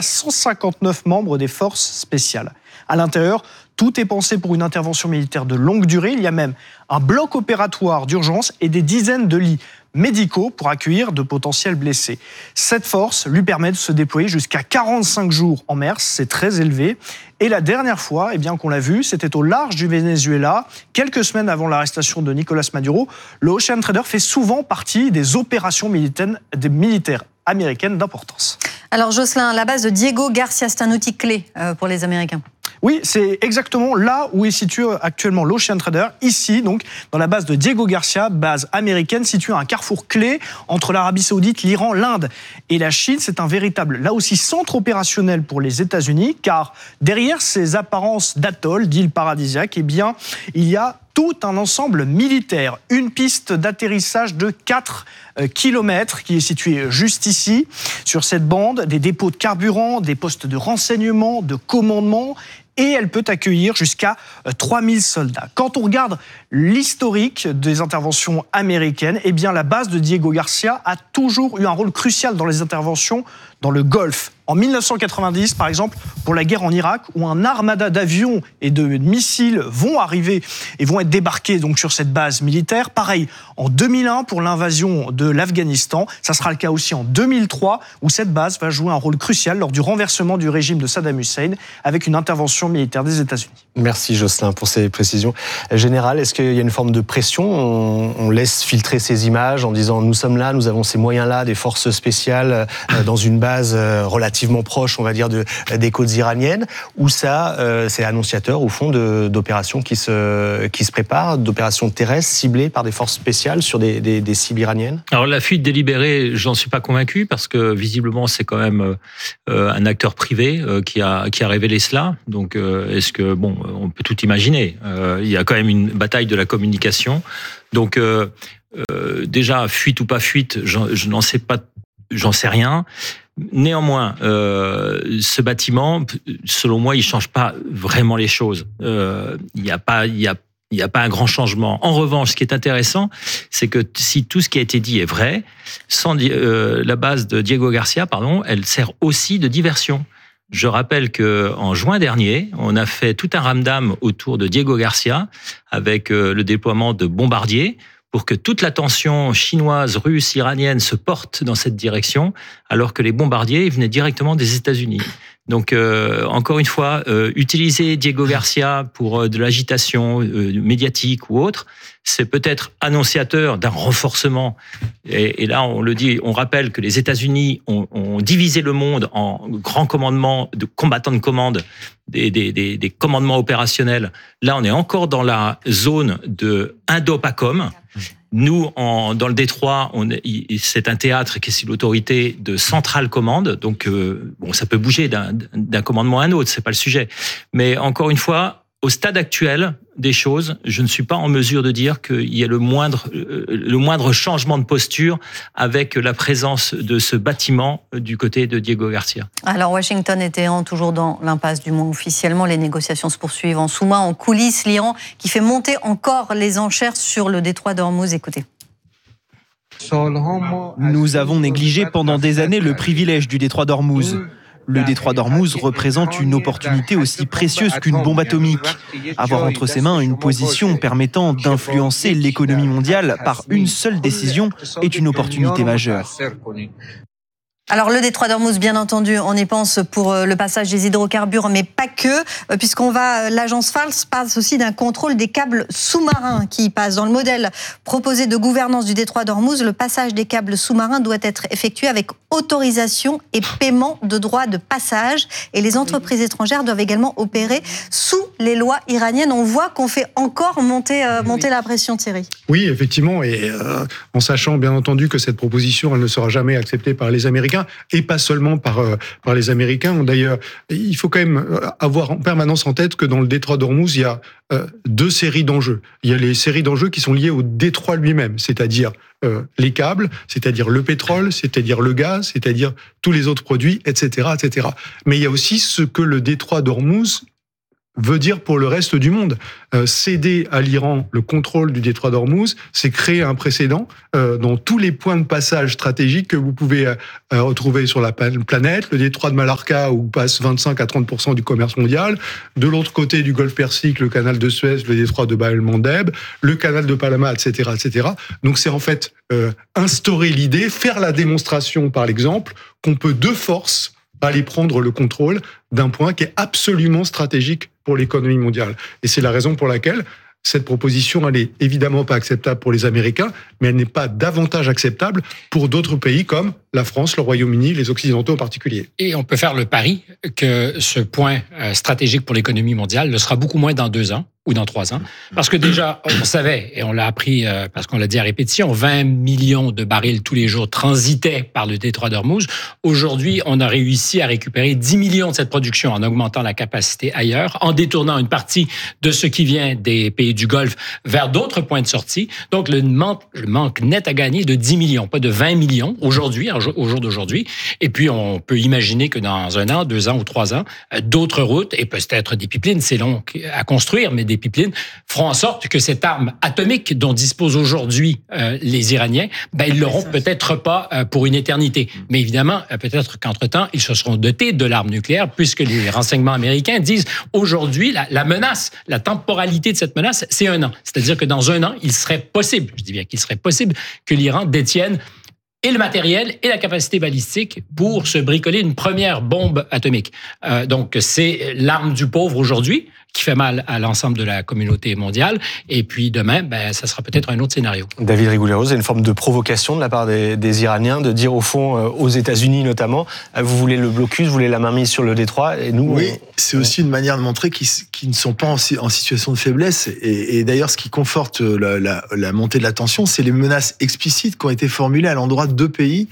159 membres des forces spéciales. À l'intérieur, tout est pensé pour une intervention militaire de longue durée. Il y a même un bloc opératoire d'urgence et des dizaines de lits médicaux pour accueillir de potentiels blessés. Cette force lui permet de se déployer jusqu'à 45 jours en mer, c'est très élevé. Et la dernière fois, eh bien, qu'on l'a vu, c'était au large du Venezuela, quelques semaines avant l'arrestation de Nicolas Maduro. Le Ocean Trader fait souvent partie des opérations militaires américaines d'importance. Alors Jocelyn, la base de Diego Garcia, c'est un outil clé pour les Américains. Oui, c'est exactement là où est situé actuellement l'Ocean Trader, ici, donc, dans la base de Diego Garcia, base américaine, située à un carrefour clé entre l'Arabie Saoudite, l'Iran, l'Inde et la Chine. C'est un véritable, là aussi, centre opérationnel pour les États-Unis, car derrière ces apparences d'atoll, d'îles paradisiaques, eh bien, il y a tout un ensemble militaire. Une piste d'atterrissage de 4 kilomètres qui est située juste ici, sur cette bande, des dépôts de carburant, des postes de renseignement, de commandement, et elle peut accueillir jusqu'à 3000 soldats. Quand on regarde l'historique des interventions américaines, eh bien la base de Diego Garcia a toujours eu un rôle crucial dans les interventions dans le Golfe. En 1990, par exemple, pour la guerre en Irak, où un armada d'avions et de missiles vont arriver et vont être débarqués donc sur cette base militaire. Pareil, en 2001, pour l'invasion de l'Afghanistan. Ça sera le cas aussi en 2003, où cette base va jouer un rôle crucial lors du renversement du régime de Saddam Hussein, avec une intervention militaire des États-Unis. Merci Jocelyn pour ces précisions. Général, est-ce qu'il y a une forme de pression ? On laisse filtrer ces images en disant nous sommes là, nous avons ces moyens-là, des forces spéciales dans une base relativement proche, on va dire, des côtes iraniennes, ou ça, c'est annonciateur au fond d'opérations qui se préparent, d'opérations terrestres ciblées par des forces spéciales sur des cibles iraniennes ? Alors la fuite délibérée, j'en suis pas convaincu parce que visiblement c'est quand même un acteur privé qui a révélé cela. Donc est-ce que on peut tout imaginer. Il y a quand même une bataille de la communication. Donc déjà fuite ou pas fuite, je n'en sais pas, j'en sais rien. Néanmoins, ce bâtiment, selon moi, il change pas vraiment les choses. Il n'y a pas un grand changement. En revanche, ce qui est intéressant, c'est que si tout ce qui a été dit est vrai, la base de Diego Garcia, elle sert aussi de diversion. Je rappelle qu'en juin dernier, on a fait tout un ramdam autour de Diego Garcia avec le déploiement de bombardiers pour que toute l'attention chinoise, russe, iranienne se porte dans cette direction, alors que les bombardiers venaient directement des États-Unis. Donc, encore une fois, utiliser Diego Garcia pour de l'agitation médiatique ou autre, c'est peut-être annonciateur d'un renforcement. Et là, on le dit, on rappelle que les États-Unis ont divisé le monde en grands commandements de combattants de commande, des commandements opérationnels. Là, on est encore dans la zone de Indo-PACOM. Nous, dans le Détroit, c'est un théâtre qui est sous l'autorité de Central Command. Donc, ça peut bouger d'un commandement à un autre, c'est pas le sujet. Mais encore une fois, au stade actuel des choses, je ne suis pas en mesure de dire qu'il y a le moindre changement de posture avec la présence de ce bâtiment du côté de Diego Garcia. Alors, Washington et Téhéran toujours dans l'impasse, du moins officiellement. Les négociations se poursuivent en sous-main, en coulisses. L'Iran qui fait monter encore les enchères sur le détroit d'Ormuz. Écoutez. Nous avons négligé pendant des années le privilège du détroit d'Ormuz. Le détroit d'Ormuz représente une opportunité aussi précieuse qu'une bombe atomique. Avoir entre ses mains une position permettant d'influencer l'économie mondiale par une seule décision est une opportunité majeure. Alors le détroit d'Ormuz, bien entendu, on y pense pour le passage des hydrocarbures, mais pas que, l'agence FALS parle aussi d'un contrôle des câbles sous-marins qui passent. Dans le modèle proposé de gouvernance du détroit d'Ormuz, le passage des câbles sous-marins doit être effectué avec autorisation et paiement de droits de passage. Et les entreprises étrangères doivent également opérer sous les lois iraniennes. On voit qu'on fait encore monter la pression, Thierry. Oui, effectivement, et en sachant bien entendu que cette proposition, elle ne sera jamais acceptée par les Américains, et pas seulement par les Américains. D'ailleurs, il faut quand même avoir en permanence en tête que dans le détroit d'Ormuz, il y a deux séries d'enjeux. Il y a les séries d'enjeux qui sont liées au détroit lui-même, c'est-à-dire les câbles, c'est-à-dire le pétrole, c'est-à-dire le gaz, c'est-à-dire tous les autres produits, etc., etc. Mais il y a aussi ce que le détroit d'Ormuz veut dire pour le reste du monde. Céder à l'Iran le contrôle du détroit d'Ormuz, c'est créer un précédent dans tous les points de passage stratégiques que vous pouvez retrouver sur la planète. Le détroit de Malacca, où passe 25 à 30% du commerce mondial. De l'autre côté du Golfe Persique, le canal de Suez, le détroit de Bab el-Mandeb, le canal de Panama, etc., etc. Donc c'est en fait instaurer l'idée, faire la démonstration par l'exemple, qu'on peut de force aller prendre le contrôle d'un point qui est absolument stratégique pour l'économie mondiale. Et c'est la raison pour laquelle cette proposition, elle est évidemment pas acceptable pour les Américains, mais elle n'est pas davantage acceptable pour d'autres pays comme la France, le Royaume-Uni, les Occidentaux en particulier. Et on peut faire le pari que ce point stratégique pour l'économie mondiale le sera beaucoup moins dans 2 ans ou dans 3 ans. Parce que déjà, on savait, et on l'a appris parce qu'on l'a dit à répétition, 20 millions de barils tous les jours transitaient par le détroit d'Ormuz. Aujourd'hui, on a réussi à récupérer 10 millions de cette production en augmentant la capacité ailleurs, en détournant une partie de ce qui vient des pays du Golfe vers d'autres points de sortie. Donc, le manque net à gagner est de 10 millions, pas de 20 millions aujourd'hui, au jour d'aujourd'hui. Et puis, on peut imaginer que dans 1 an, 2 ans ou 3 ans, d'autres routes, et peut-être des pipelines, c'est long à construire, mais des pipelines feront en sorte que cette arme atomique dont disposent aujourd'hui les Iraniens, ils l'auront peut-être pas pour une éternité. Mais évidemment, peut-être qu'entre-temps, ils se seront dotés de l'arme nucléaire, puisque les renseignements américains disent aujourd'hui, la menace, la temporalité de cette menace, c'est 1 an. C'est-à-dire que dans 1 an, il serait possible, je dis bien qu'il serait possible, que l'Iran détienne et le matériel et la capacité balistique pour se bricoler une première bombe atomique. Donc, c'est l'arme du pauvre aujourd'hui qui fait mal à l'ensemble de la communauté mondiale. Et puis demain, ça sera peut-être un autre scénario. David Rigouleros, c'est une forme de provocation de la part des Iraniens de dire au fond, aux États-Unis notamment, vous voulez le blocus, vous voulez la mainmise sur le détroit, et nous... Oui, c'est aussi une manière de montrer qu'ils ne sont pas en situation de faiblesse. Et d'ailleurs, ce qui conforte la montée de la tension, c'est les menaces explicites qui ont été formulées à l'endroit de 2 pays,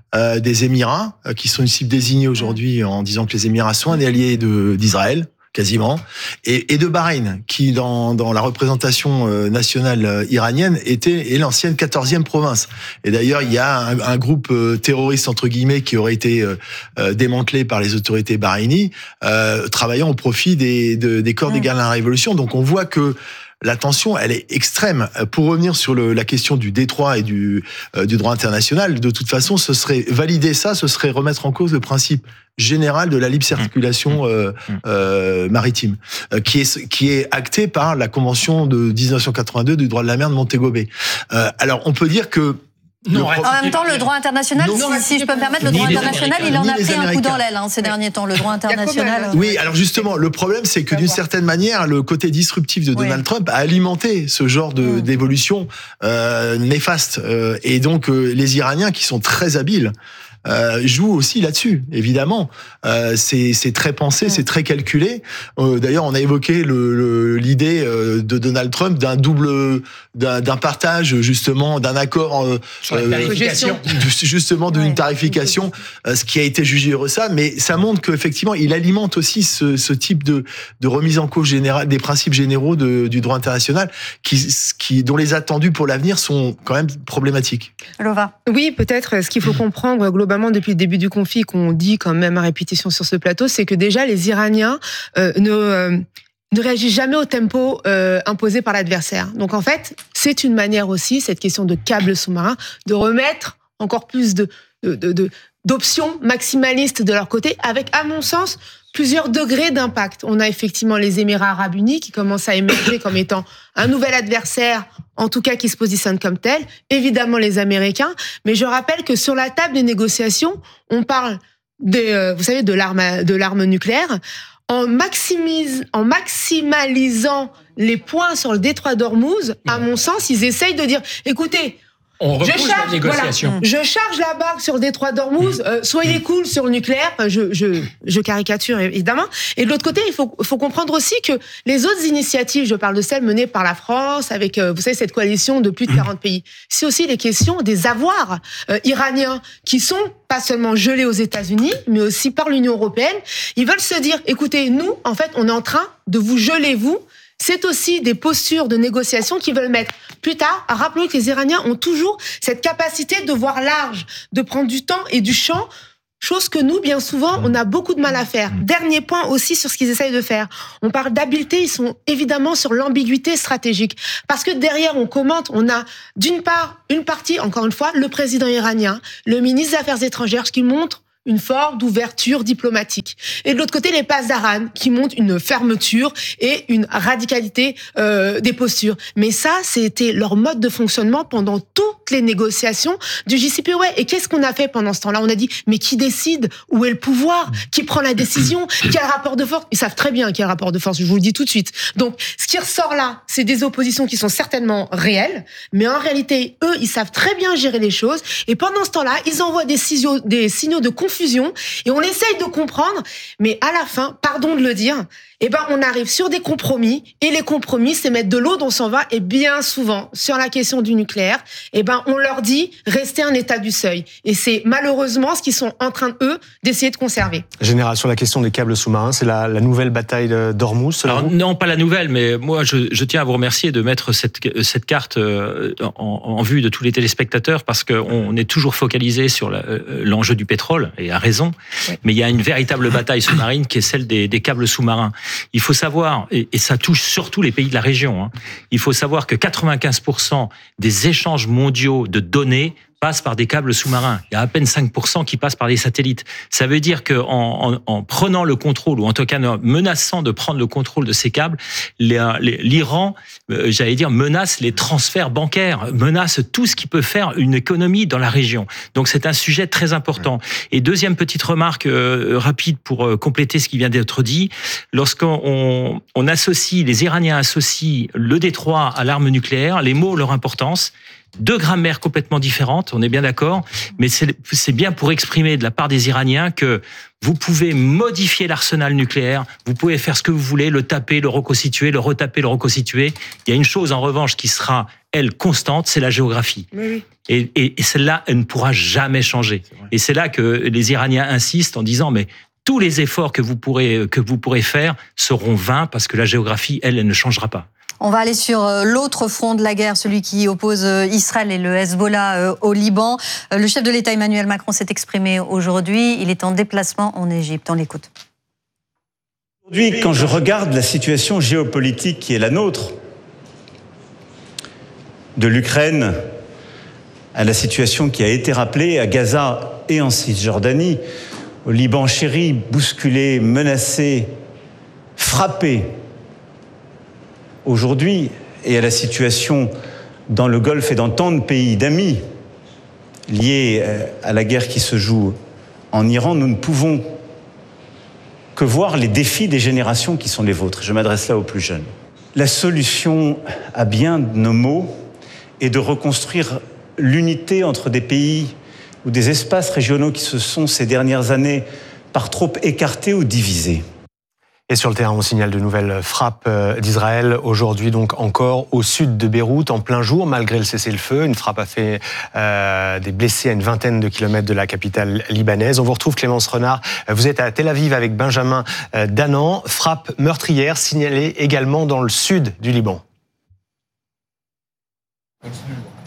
des Émirats, qui sont une cible désignée aujourd'hui en disant que les Émirats sont un allié d'Israël, quasiment, et de Bahreïn, qui dans la représentation nationale iranienne est l'ancienne 14e province. Et d'ailleurs, il y a un groupe terroriste entre guillemets qui aurait été démantelé par les autorités bahreïnies, travaillant au profit des corps des gardes de la révolution. Donc on voit que la tension, elle est extrême. Pour revenir sur la question du détroit et du droit international, de toute façon, ce serait valider ça, ce serait remettre en cause le principe général de la libre circulation maritime, qui est acté par la Convention de 1982 du droit de la mer de Montego Bay. Alors, on peut dire que en même temps, le droit international, si je peux me permettre, le droit international, il en a pris un coup dans l'aile ces derniers temps. Le droit international. Oui, alors justement, le problème, c'est que d'une certaine manière, le côté disruptif de Donald Trump a alimenté ce genre d'évolution néfaste. Et donc, les Iraniens, qui sont très habiles, joue aussi là-dessus, évidemment. C'est très pensé, c'est très calculé. D'ailleurs, on a évoqué l'idée de Donald Trump d'un partage, justement, d'un accord sur la tarification. Justement d'une tarification, ce qui a été jugé irrecevable, mais ça montre qu'effectivement, il alimente aussi ce type de remise en cause générale des principes généraux du droit international, dont les attendus pour l'avenir sont quand même problématiques. Lova. Oui, peut-être ce qu'il faut comprendre globalement depuis le début du conflit, qu'on dit quand même à répétition sur ce plateau, c'est que déjà les Iraniens ne réagissent jamais au tempo imposé par l'adversaire. Donc en fait, c'est une manière aussi, cette question de câbles sous-marins, de remettre encore plus de d'options maximalistes de leur côté, avec, à mon sens, plusieurs degrés d'impact. On a effectivement les Émirats arabes unis qui commencent à émerger comme étant un nouvel adversaire, en tout cas qui se positionne comme tel. Évidemment les Américains, mais je rappelle que sur la table des négociations, on parle vous savez, de l'arme nucléaire. En maximalisant les points sur le détroit d'Ormuz, à mon sens, ils essayent de dire, écoutez, je charge la barque sur le détroit d'Ormuz, soyez cool sur le nucléaire, je caricature évidemment. Et de l'autre côté, il faut comprendre aussi que les autres initiatives, je parle de celles menées par la France, avec, vous savez, cette coalition de plus de 40 pays, c'est aussi les questions des avoirs iraniens qui sont pas seulement gelés aux États-Unis, mais aussi par l'Union européenne. Ils veulent se dire, écoutez, nous, en fait, on est en train de vous geler, vous. C'est aussi des postures de négociation qu'ils veulent mettre. Plus tard, rappelons que les Iraniens ont toujours cette capacité de voir large, de prendre du temps et du champ, chose que nous, bien souvent, on a beaucoup de mal à faire. Dernier point aussi sur ce qu'ils essayent de faire. On parle d'habileté, ils sont évidemment sur l'ambiguïté stratégique. Parce que derrière, on commente, on a d'une part, une partie, encore une fois, le président iranien, le ministre des Affaires étrangères, ce qui montre une forme d'ouverture diplomatique. Et de l'autre côté, les Pasdaran, qui montrent une fermeture et une radicalité des postures. Mais ça, c'était leur mode de fonctionnement pendant toutes les négociations du JCPOA. Et qu'est-ce qu'on a fait pendant ce temps-là? On a dit, mais qui décide? Où est le pouvoir? Qui prend la décision? Quel rapport de force? Ils savent très bien quel rapport de force, je vous le dis tout de suite. Donc, ce qui ressort là, c'est des oppositions qui sont certainement réelles, mais en réalité, eux, ils savent très bien gérer les choses. Et pendant ce temps-là, ils envoient des signaux de confusion, et on essaye de comprendre, mais à la fin, pardon de le dire, on arrive sur des compromis, et les compromis, c'est mettre de l'eau dans son vin, et bien souvent, sur la question du nucléaire, on leur dit, restez un état du seuil. Et c'est malheureusement ce qu'ils sont en train, eux, d'essayer de conserver. Génération, la question des câbles sous-marins, c'est la nouvelle bataille d'Ormuz. Alors, non, pas la nouvelle, mais moi, je tiens à vous remercier de mettre cette carte en vue de tous les téléspectateurs, parce qu'on est toujours focalisé sur l'enjeu du pétrole, et à raison, mais il y a une véritable bataille sous-marine qui est celle des câbles sous-marins. Il faut savoir, et ça touche surtout les pays de la région, il faut savoir que 95% des échanges mondiaux de données passent par des câbles sous-marins. Il y a à peine 5% qui passent par des satellites. Ça veut dire qu'en prenant le contrôle, ou en tout cas en menaçant de prendre le contrôle de ces câbles, l'Iran, menace les transferts bancaires, menace tout ce qui peut faire une économie dans la région. Donc c'est un sujet très important. Et deuxième petite remarque rapide pour compléter ce qui vient d'être dit, lorsqu'on associe, les Iraniens associent le détroit à l'arme nucléaire, les mots ont leur importance. Deux grammaires complètement différentes, on est bien d'accord, mais c'est bien pour exprimer de la part des Iraniens que vous pouvez modifier l'arsenal nucléaire, vous pouvez faire ce que vous voulez, le taper, le reconstituer, le retaper, le reconstituer. Il y a une chose en revanche qui sera, elle, constante, c'est la géographie. Oui. Et celle-là, elle ne pourra jamais changer. Et c'est là que les Iraniens insistent en disant, mais tous les efforts que vous pourrez faire seront vains parce que la géographie, elle ne changera pas. On va aller sur l'autre front de la guerre, celui qui oppose Israël et le Hezbollah au Liban. Le chef de l'État Emmanuel Macron s'est exprimé aujourd'hui. Il est en déplacement en Égypte. On l'écoute. Aujourd'hui, quand je regarde la situation géopolitique qui est la nôtre, de l'Ukraine à la situation qui a été rappelée à Gaza et en Cisjordanie, au Liban chéri, bousculé, menacé, frappé, aujourd'hui, et à la situation dans le Golfe et dans tant de pays d'amis liés à la guerre qui se joue en Iran, nous ne pouvons que voir les défis des générations qui sont les vôtres. Je m'adresse là aux plus jeunes. La solution à bien de nos maux est de reconstruire l'unité entre des pays ou des espaces régionaux qui se sont ces dernières années par trop écartés ou divisés. Et sur le terrain, on signale de nouvelles frappes d'Israël. Aujourd'hui, donc, encore au sud de Beyrouth, en plein jour, malgré le cessez-le-feu. Une frappe a fait des blessés à une vingtaine de kilomètres de la capitale libanaise. On vous retrouve, Clémence Renard. Vous êtes à Tel Aviv avec Benjamin Danan. Frappe meurtrière signalée également dans le sud du Liban.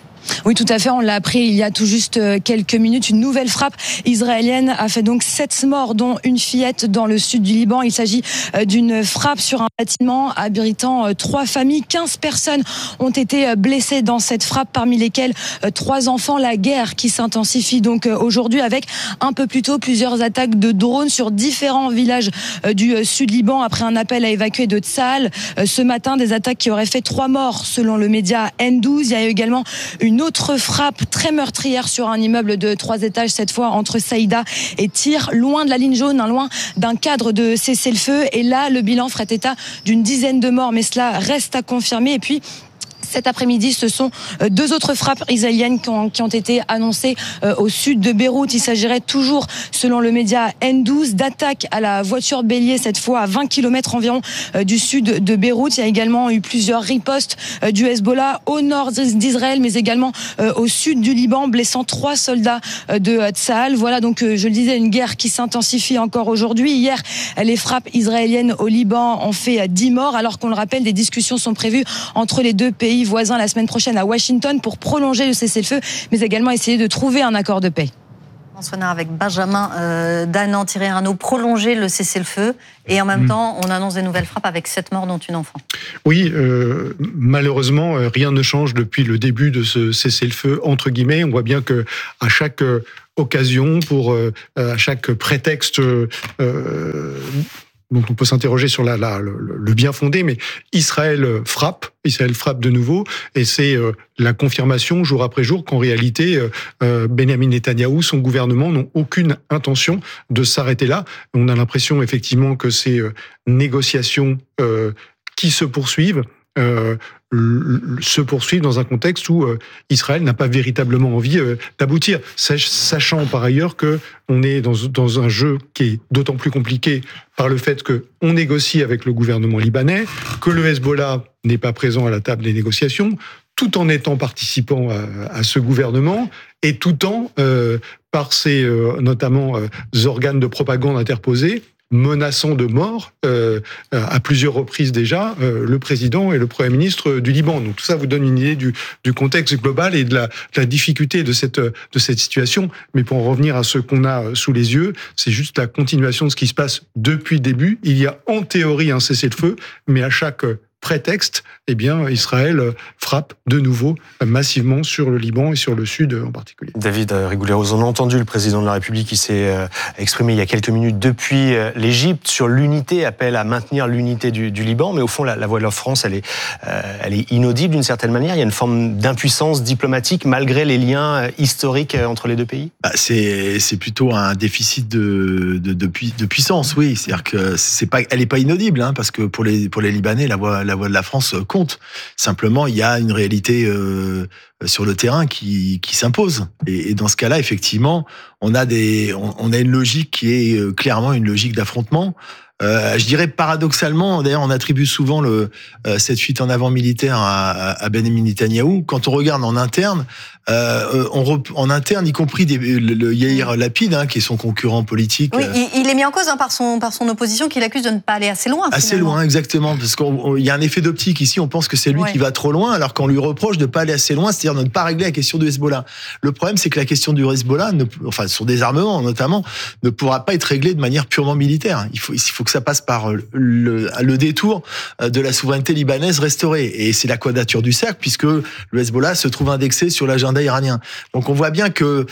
Oui, tout à fait. On l'a appris il y a tout juste quelques minutes. Une nouvelle frappe israélienne a fait donc 7 morts, dont une fillette dans le sud du Liban. Il s'agit d'une frappe sur un bâtiment abritant 3 familles. 15 personnes ont été blessées dans cette frappe, parmi lesquelles 3 enfants. La guerre qui s'intensifie donc aujourd'hui avec un peu plus tôt plusieurs attaques de drones sur différents villages du sud Liban après un appel à évacuer de Tsahal. Ce matin, des attaques qui auraient fait 3 morts selon le média N12. Il y a également une autre frappe très meurtrière sur un immeuble de 3 étages, cette fois entre Saïda et Tyr, loin de la ligne jaune, loin d'un cadre de cessez-le-feu. Et là, le bilan ferait état d'une dizaine de morts, mais cela reste à confirmer. Et puis, cet après-midi, ce sont 2 autres frappes israéliennes qui ont été annoncées au sud de Beyrouth. Il s'agirait toujours, selon le média N12, d'attaques à la voiture bélier, cette fois à 20 km environ du sud de Beyrouth. Il y a également eu plusieurs ripostes du Hezbollah au nord d'Israël, mais également au sud du Liban, blessant 3 soldats de Tsahal. Voilà donc, je le disais, une guerre qui s'intensifie encore aujourd'hui. Hier, les frappes israéliennes au Liban ont fait 10 morts, alors qu'on le rappelle, des discussions sont prévues entre les 2 pays voisins la semaine prochaine à Washington pour prolonger le cessez-le-feu, mais également essayer de trouver un accord de paix. François avec Benjamin Danan, Thierry Arnaud, prolonger le cessez-le-feu et en même temps, on annonce des nouvelles frappes avec 7 morts dont une enfant. Oui, malheureusement, rien ne change depuis le début de ce cessez-le-feu, entre guillemets. On voit bien que à chaque occasion, à chaque prétexte dont on peut s'interroger sur le bien fondé, mais Israël frappe de nouveau, et c'est la confirmation jour après jour qu'en réalité, Benjamin Netanyahou, son gouvernement n'ont aucune intention de s'arrêter là. On a l'impression effectivement que ces négociations qui se poursuivent dans un contexte où Israël n'a pas véritablement envie d'aboutir, sachant par ailleurs que on est dans un jeu qui est d'autant plus compliqué par le fait qu'on négocie avec le gouvernement libanais, que le Hezbollah n'est pas présent à la table des négociations, tout en étant participant à ce gouvernement, et tout en, par ses notamment organes de propagande interposés, menaçant de mort à plusieurs reprises déjà le président et le Premier ministre du Liban. Donc tout ça vous donne une idée du contexte global et de la difficulté de cette situation. Mais pour en revenir à ce qu'on a sous les yeux, c'est juste la continuation de ce qui se passe depuis le début. Il y a en théorie un cessez-le-feu, mais à chaque prétexte, eh bien, Israël frappe de nouveau massivement sur le Liban et sur le sud en particulier. David Rigouleros, on a entendu le président de la République qui s'est exprimé il y a quelques minutes depuis l'Égypte sur l'unité, appelle à maintenir l'unité du Liban, mais au fond, la voix de la France, elle est inaudible d'une certaine manière. Il y a une forme d'impuissance diplomatique malgré les liens historiques entre les 2 pays. C'est plutôt un déficit de puissance, oui. C'est-à-dire que elle n'est pas inaudible, hein, parce que pour les Libanais, la voix de la France compte. Simplement, il y a une réalité sur le terrain qui s'impose. Et dans ce cas-là, effectivement, on a une logique qui est clairement une logique d'affrontement. Je dirais paradoxalement, d'ailleurs, on attribue souvent cette fuite en avant militaire à Benjamin Netanyahou. Quand on regarde en interne, en interne, y compris le Yair Lapid, hein, qui est son concurrent politique. Oui, il est mis en cause par son opposition, qui l'accuse de ne pas aller assez loin. Assez loin, exactement, parce qu'il y a un effet d'optique ici. On pense que c'est lui qui va trop loin, alors qu'on lui reproche de ne pas aller assez loin, c'est-à-dire de ne pas régler la question du Hezbollah. Le problème, c'est que la question du Hezbollah, son désarmement notamment, ne pourra pas être réglée de manière purement militaire. Il faut que ça passe par le détour de la souveraineté libanaise restaurée. Et c'est la quadrature du cercle, puisque le Hezbollah se trouve indexé sur l'agenda iranien. Donc on voit bien que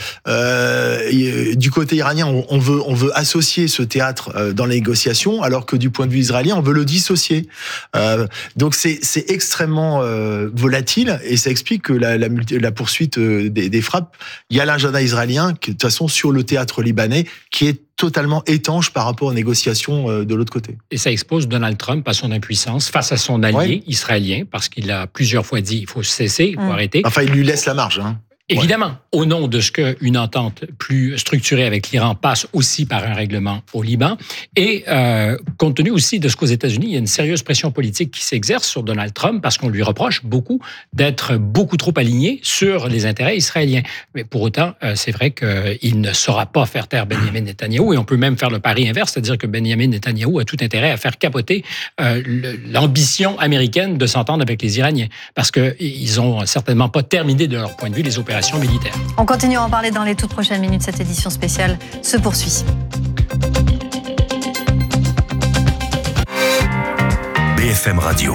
du côté iranien, on veut associer ce théâtre dans les négociations, alors que du point de vue israélien, on veut le dissocier. Donc c'est extrêmement volatile, et ça explique que la poursuite des frappes, il y a l'agenda israélien, qui, de toute façon, sur le théâtre libanais, qui est totalement étanche par rapport aux négociations de l'autre côté. Et ça expose Donald Trump à son impuissance face à son allié israélien, parce qu'il a plusieurs fois dit il faut cesser, il faut arrêter. Enfin, il lui laisse la marge. Hein. Évidemment, au nom de ce qu'une entente plus structurée avec l'Iran passe aussi par un règlement au Liban, et compte tenu aussi de ce qu'aux États-Unis, il y a une sérieuse pression politique qui s'exerce sur Donald Trump parce qu'on lui reproche beaucoup d'être beaucoup trop aligné sur les intérêts israéliens. Mais pour autant, c'est vrai qu'il ne saura pas faire taire Benjamin Netanyahou, et on peut même faire le pari inverse, c'est-à-dire que Benjamin Netanyahou a tout intérêt à faire capoter l'ambition américaine de s'entendre avec les Iraniens, parce qu'ils n'ont certainement pas terminé de leur point de vue les opérations militaires. On continue à en parler dans les toutes prochaines minutes. Cette édition spéciale se poursuit. BFM Radio.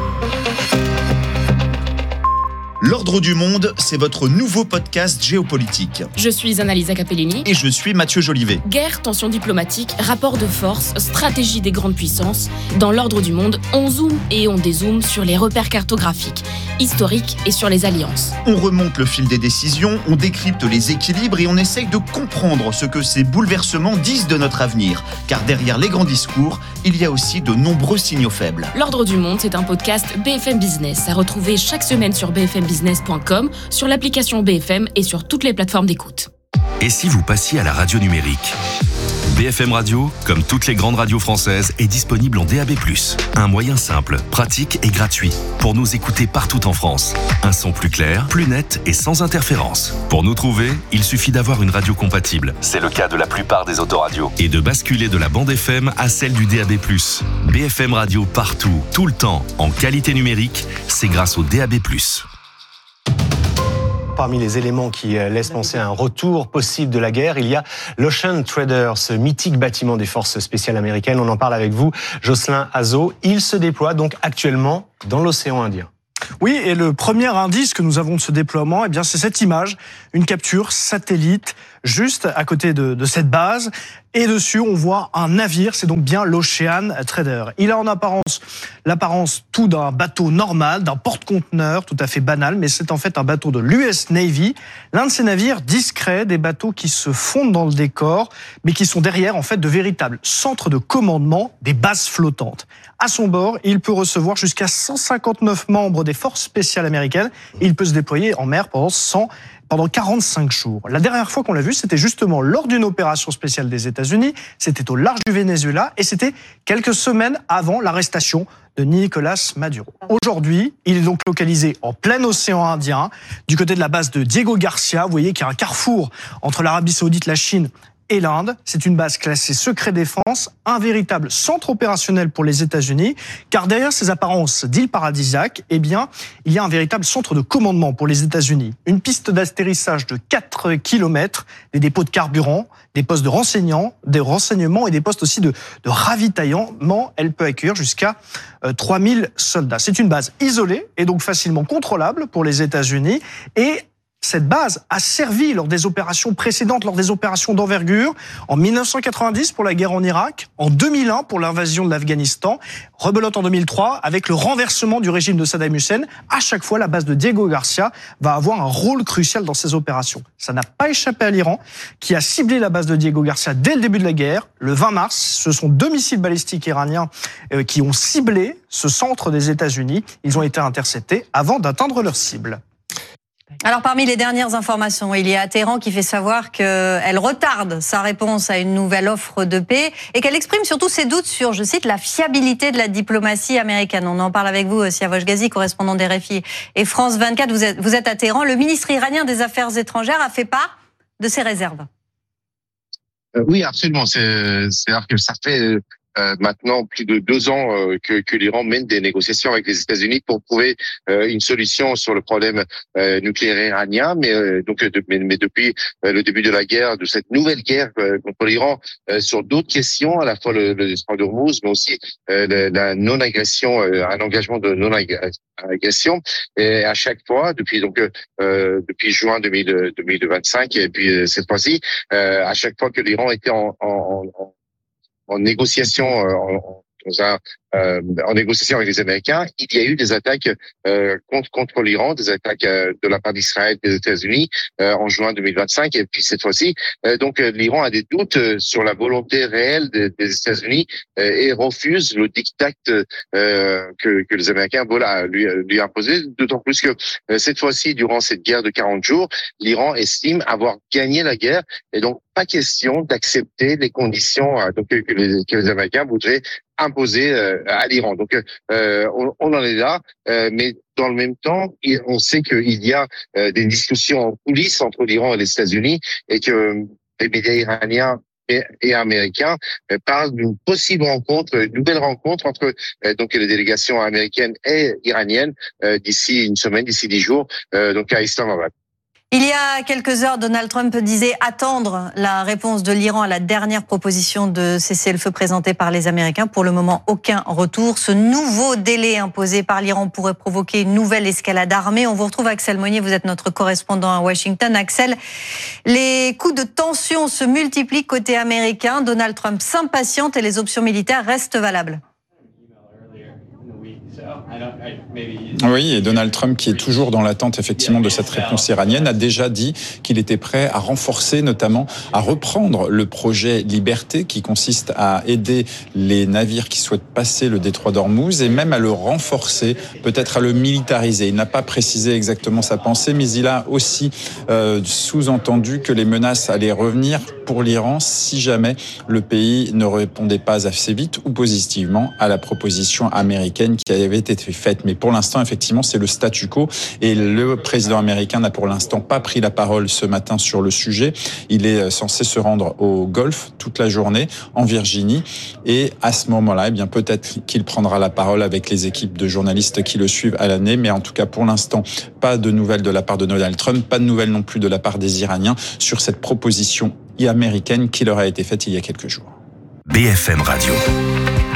L'Ordre du Monde, c'est votre nouveau podcast géopolitique. Je suis Annalisa Capellini. Et je suis Mathieu Jolivet. Guerre, tensions diplomatiques, rapports de force, stratégie des grandes puissances. Dans l'Ordre du Monde, on zoome et on dézoome sur les repères cartographiques, historiques et sur les alliances. On remonte le fil des décisions, on décrypte les équilibres et on essaye de comprendre ce que ces bouleversements disent de notre avenir. Car derrière les grands discours, il y a aussi de nombreux signaux faibles. L'Ordre du Monde, c'est un podcast BFM Business à retrouver chaque semaine sur bfmbusiness.com, sur l'application BFM et sur toutes les plateformes d'écoute. Et si vous passiez à la radio numérique ? BFM Radio, comme toutes les grandes radios françaises, est disponible en DAB+. Un moyen simple, pratique et gratuit pour nous écouter partout en France. Un son plus clair, plus net et sans interférence. Pour nous trouver, il suffit d'avoir une radio compatible. C'est le cas de la plupart des autoradios. Et de basculer de la bande FM à celle du DAB+. BFM Radio partout, tout le temps, en qualité numérique, c'est grâce au DAB+. Parmi les éléments qui laissent penser à un retour possible de la guerre, il y a l'Ocean Trader, ce mythique bâtiment des forces spéciales américaines. On en parle avec vous, Jocelyn Azzo. Il se déploie donc actuellement dans l'océan Indien. Oui, et le premier indice que nous avons de ce déploiement, eh bien, c'est cette image, une capture satellite juste à côté de cette base. Et dessus, on voit un navire, c'est donc bien l'Ocean Trader. Il a en apparence l'apparence tout d'un bateau normal, d'un porte-conteneur tout à fait banal, mais c'est en fait un bateau de l'US Navy, l'un de ces navires discrets, des bateaux qui se fondent dans le décor, mais qui sont derrière en fait de véritables centres de commandement, des bases flottantes. À son bord, il peut recevoir jusqu'à 159 membres des forces spéciales américaines et il peut se déployer en mer pendant 45 jours. La dernière fois qu'on l'a vu, c'était justement lors d'une opération spéciale des États-Unis, c'était au large du Venezuela et c'était quelques semaines avant l'arrestation de Nicolás Maduro. Aujourd'hui, il est donc localisé en plein océan Indien, du côté de la base de Diego Garcia. Vous voyez qu'il y a un carrefour entre l'Arabie Saoudite, la Chine et l'Inde. C'est une base classée secret défense, un véritable centre opérationnel pour les États-Unis, car derrière ces apparences d'îles paradisiaques, eh bien, il y a un véritable centre de commandement pour les États-Unis. Une piste d'atterrissage de 4 km, des dépôts de carburant, des postes de renseignement et des postes aussi de ravitaillement. Elle peut accueillir jusqu'à 3000 soldats. C'est une base isolée et donc facilement contrôlable pour les États-Unis et cette base a servi lors des opérations précédentes, lors des opérations d'envergure, en 1990 pour la guerre en Irak, en 2001 pour l'invasion de l'Afghanistan, rebelote en 2003 avec le renversement du régime de Saddam Hussein. À chaque fois, la base de Diego Garcia va avoir un rôle crucial dans ces opérations. Ça n'a pas échappé à l'Iran, qui a ciblé la base de Diego Garcia dès le début de la guerre. Le 20 mars, ce sont 2 missiles balistiques iraniens qui ont ciblé ce centre des États-Unis. Ils ont été interceptés avant d'atteindre leur cible. Alors, parmi les dernières informations, il y a Téhéran qui fait savoir qu'elle retarde sa réponse à une nouvelle offre de paix et qu'elle exprime surtout ses doutes sur, je cite, la fiabilité de la diplomatie américaine. On en parle avec vous, Siavosh Ghazi, correspondant d'RFI et France 24. Vous êtes à Téhéran. Le ministre iranien des Affaires étrangères a fait part de ses réserves. Oui, absolument. C'est-à-dire que ça fait maintenant plus de 2 ans que l'Iran mène des négociations avec les États-Unis pour trouver une solution sur le problème nucléaire iranien, mais depuis le début de la guerre, de cette nouvelle guerre contre l'Iran, sur d'autres questions, à la fois le détroit d'Ormuz, mais aussi la non-agression, un engagement de non-agression. Et à chaque fois, depuis juin 2025 et puis cette fois-ci, à chaque fois que l'Iran était en négociation dans en négociation avec les Américains, il y a eu des attaques contre l'Iran, des attaques de la part d'Israël et des États-Unis en juin 2025, et puis cette fois-ci. Donc l'Iran a des doutes sur la volonté réelle des États-Unis et refuse le diktat que les Américains veulent lui imposer, d'autant plus que cette fois-ci, durant cette guerre de 40 jours, l'Iran estime avoir gagné la guerre, et donc pas question d'accepter les conditions que les Américains voudraient imposer à l'Iran. Donc on en est là, mais dans le même temps, on sait qu'il y a des discussions en coulisses entre l'Iran et les États-Unis, et que les médias iraniens et américains parlent d'une possible rencontre, une nouvelle rencontre entre donc les délégations américaines et iraniennes d'ici une semaine, d'ici 10 jours, donc à Islamabad. Il y a quelques heures, Donald Trump disait attendre la réponse de l'Iran à la dernière proposition de cessez-le-feu présentée par les Américains. Pour le moment, aucun retour. Ce nouveau délai imposé par l'Iran pourrait provoquer une nouvelle escalade armée. On vous retrouve, Axel Monnier, vous êtes notre correspondant à Washington. Axel, les coups de tension se multiplient côté américain. Donald Trump s'impatiente et les options militaires restent valables. Oui, et Donald Trump, qui est toujours dans l'attente effectivement de cette réponse iranienne, a déjà dit qu'il était prêt à renforcer, notamment à reprendre le projet Liberté, qui consiste à aider les navires qui souhaitent passer le détroit d'Ormuz, et même à le renforcer, peut-être à le militariser. Il n'a pas précisé exactement sa pensée, mais il a aussi sous-entendu que les menaces allaient revenir pour l'Iran si jamais le pays ne répondait pas assez vite ou positivement à la proposition américaine qui avait été faite. Mais pour l'instant, effectivement, c'est le statu quo, et le président américain n'a pour l'instant pas pris la parole ce matin sur le sujet. Il est censé se rendre au Golfe toute la journée, en Virginie, et à ce moment-là, eh bien, peut-être qu'il prendra la parole avec les équipes de journalistes qui le suivent à l'année, mais en tout cas, pour l'instant, pas de nouvelles de la part de Donald Trump, pas de nouvelles non plus de la part des Iraniens sur cette proposition américaine qui leur a été faite il y a quelques jours. BFM Radio.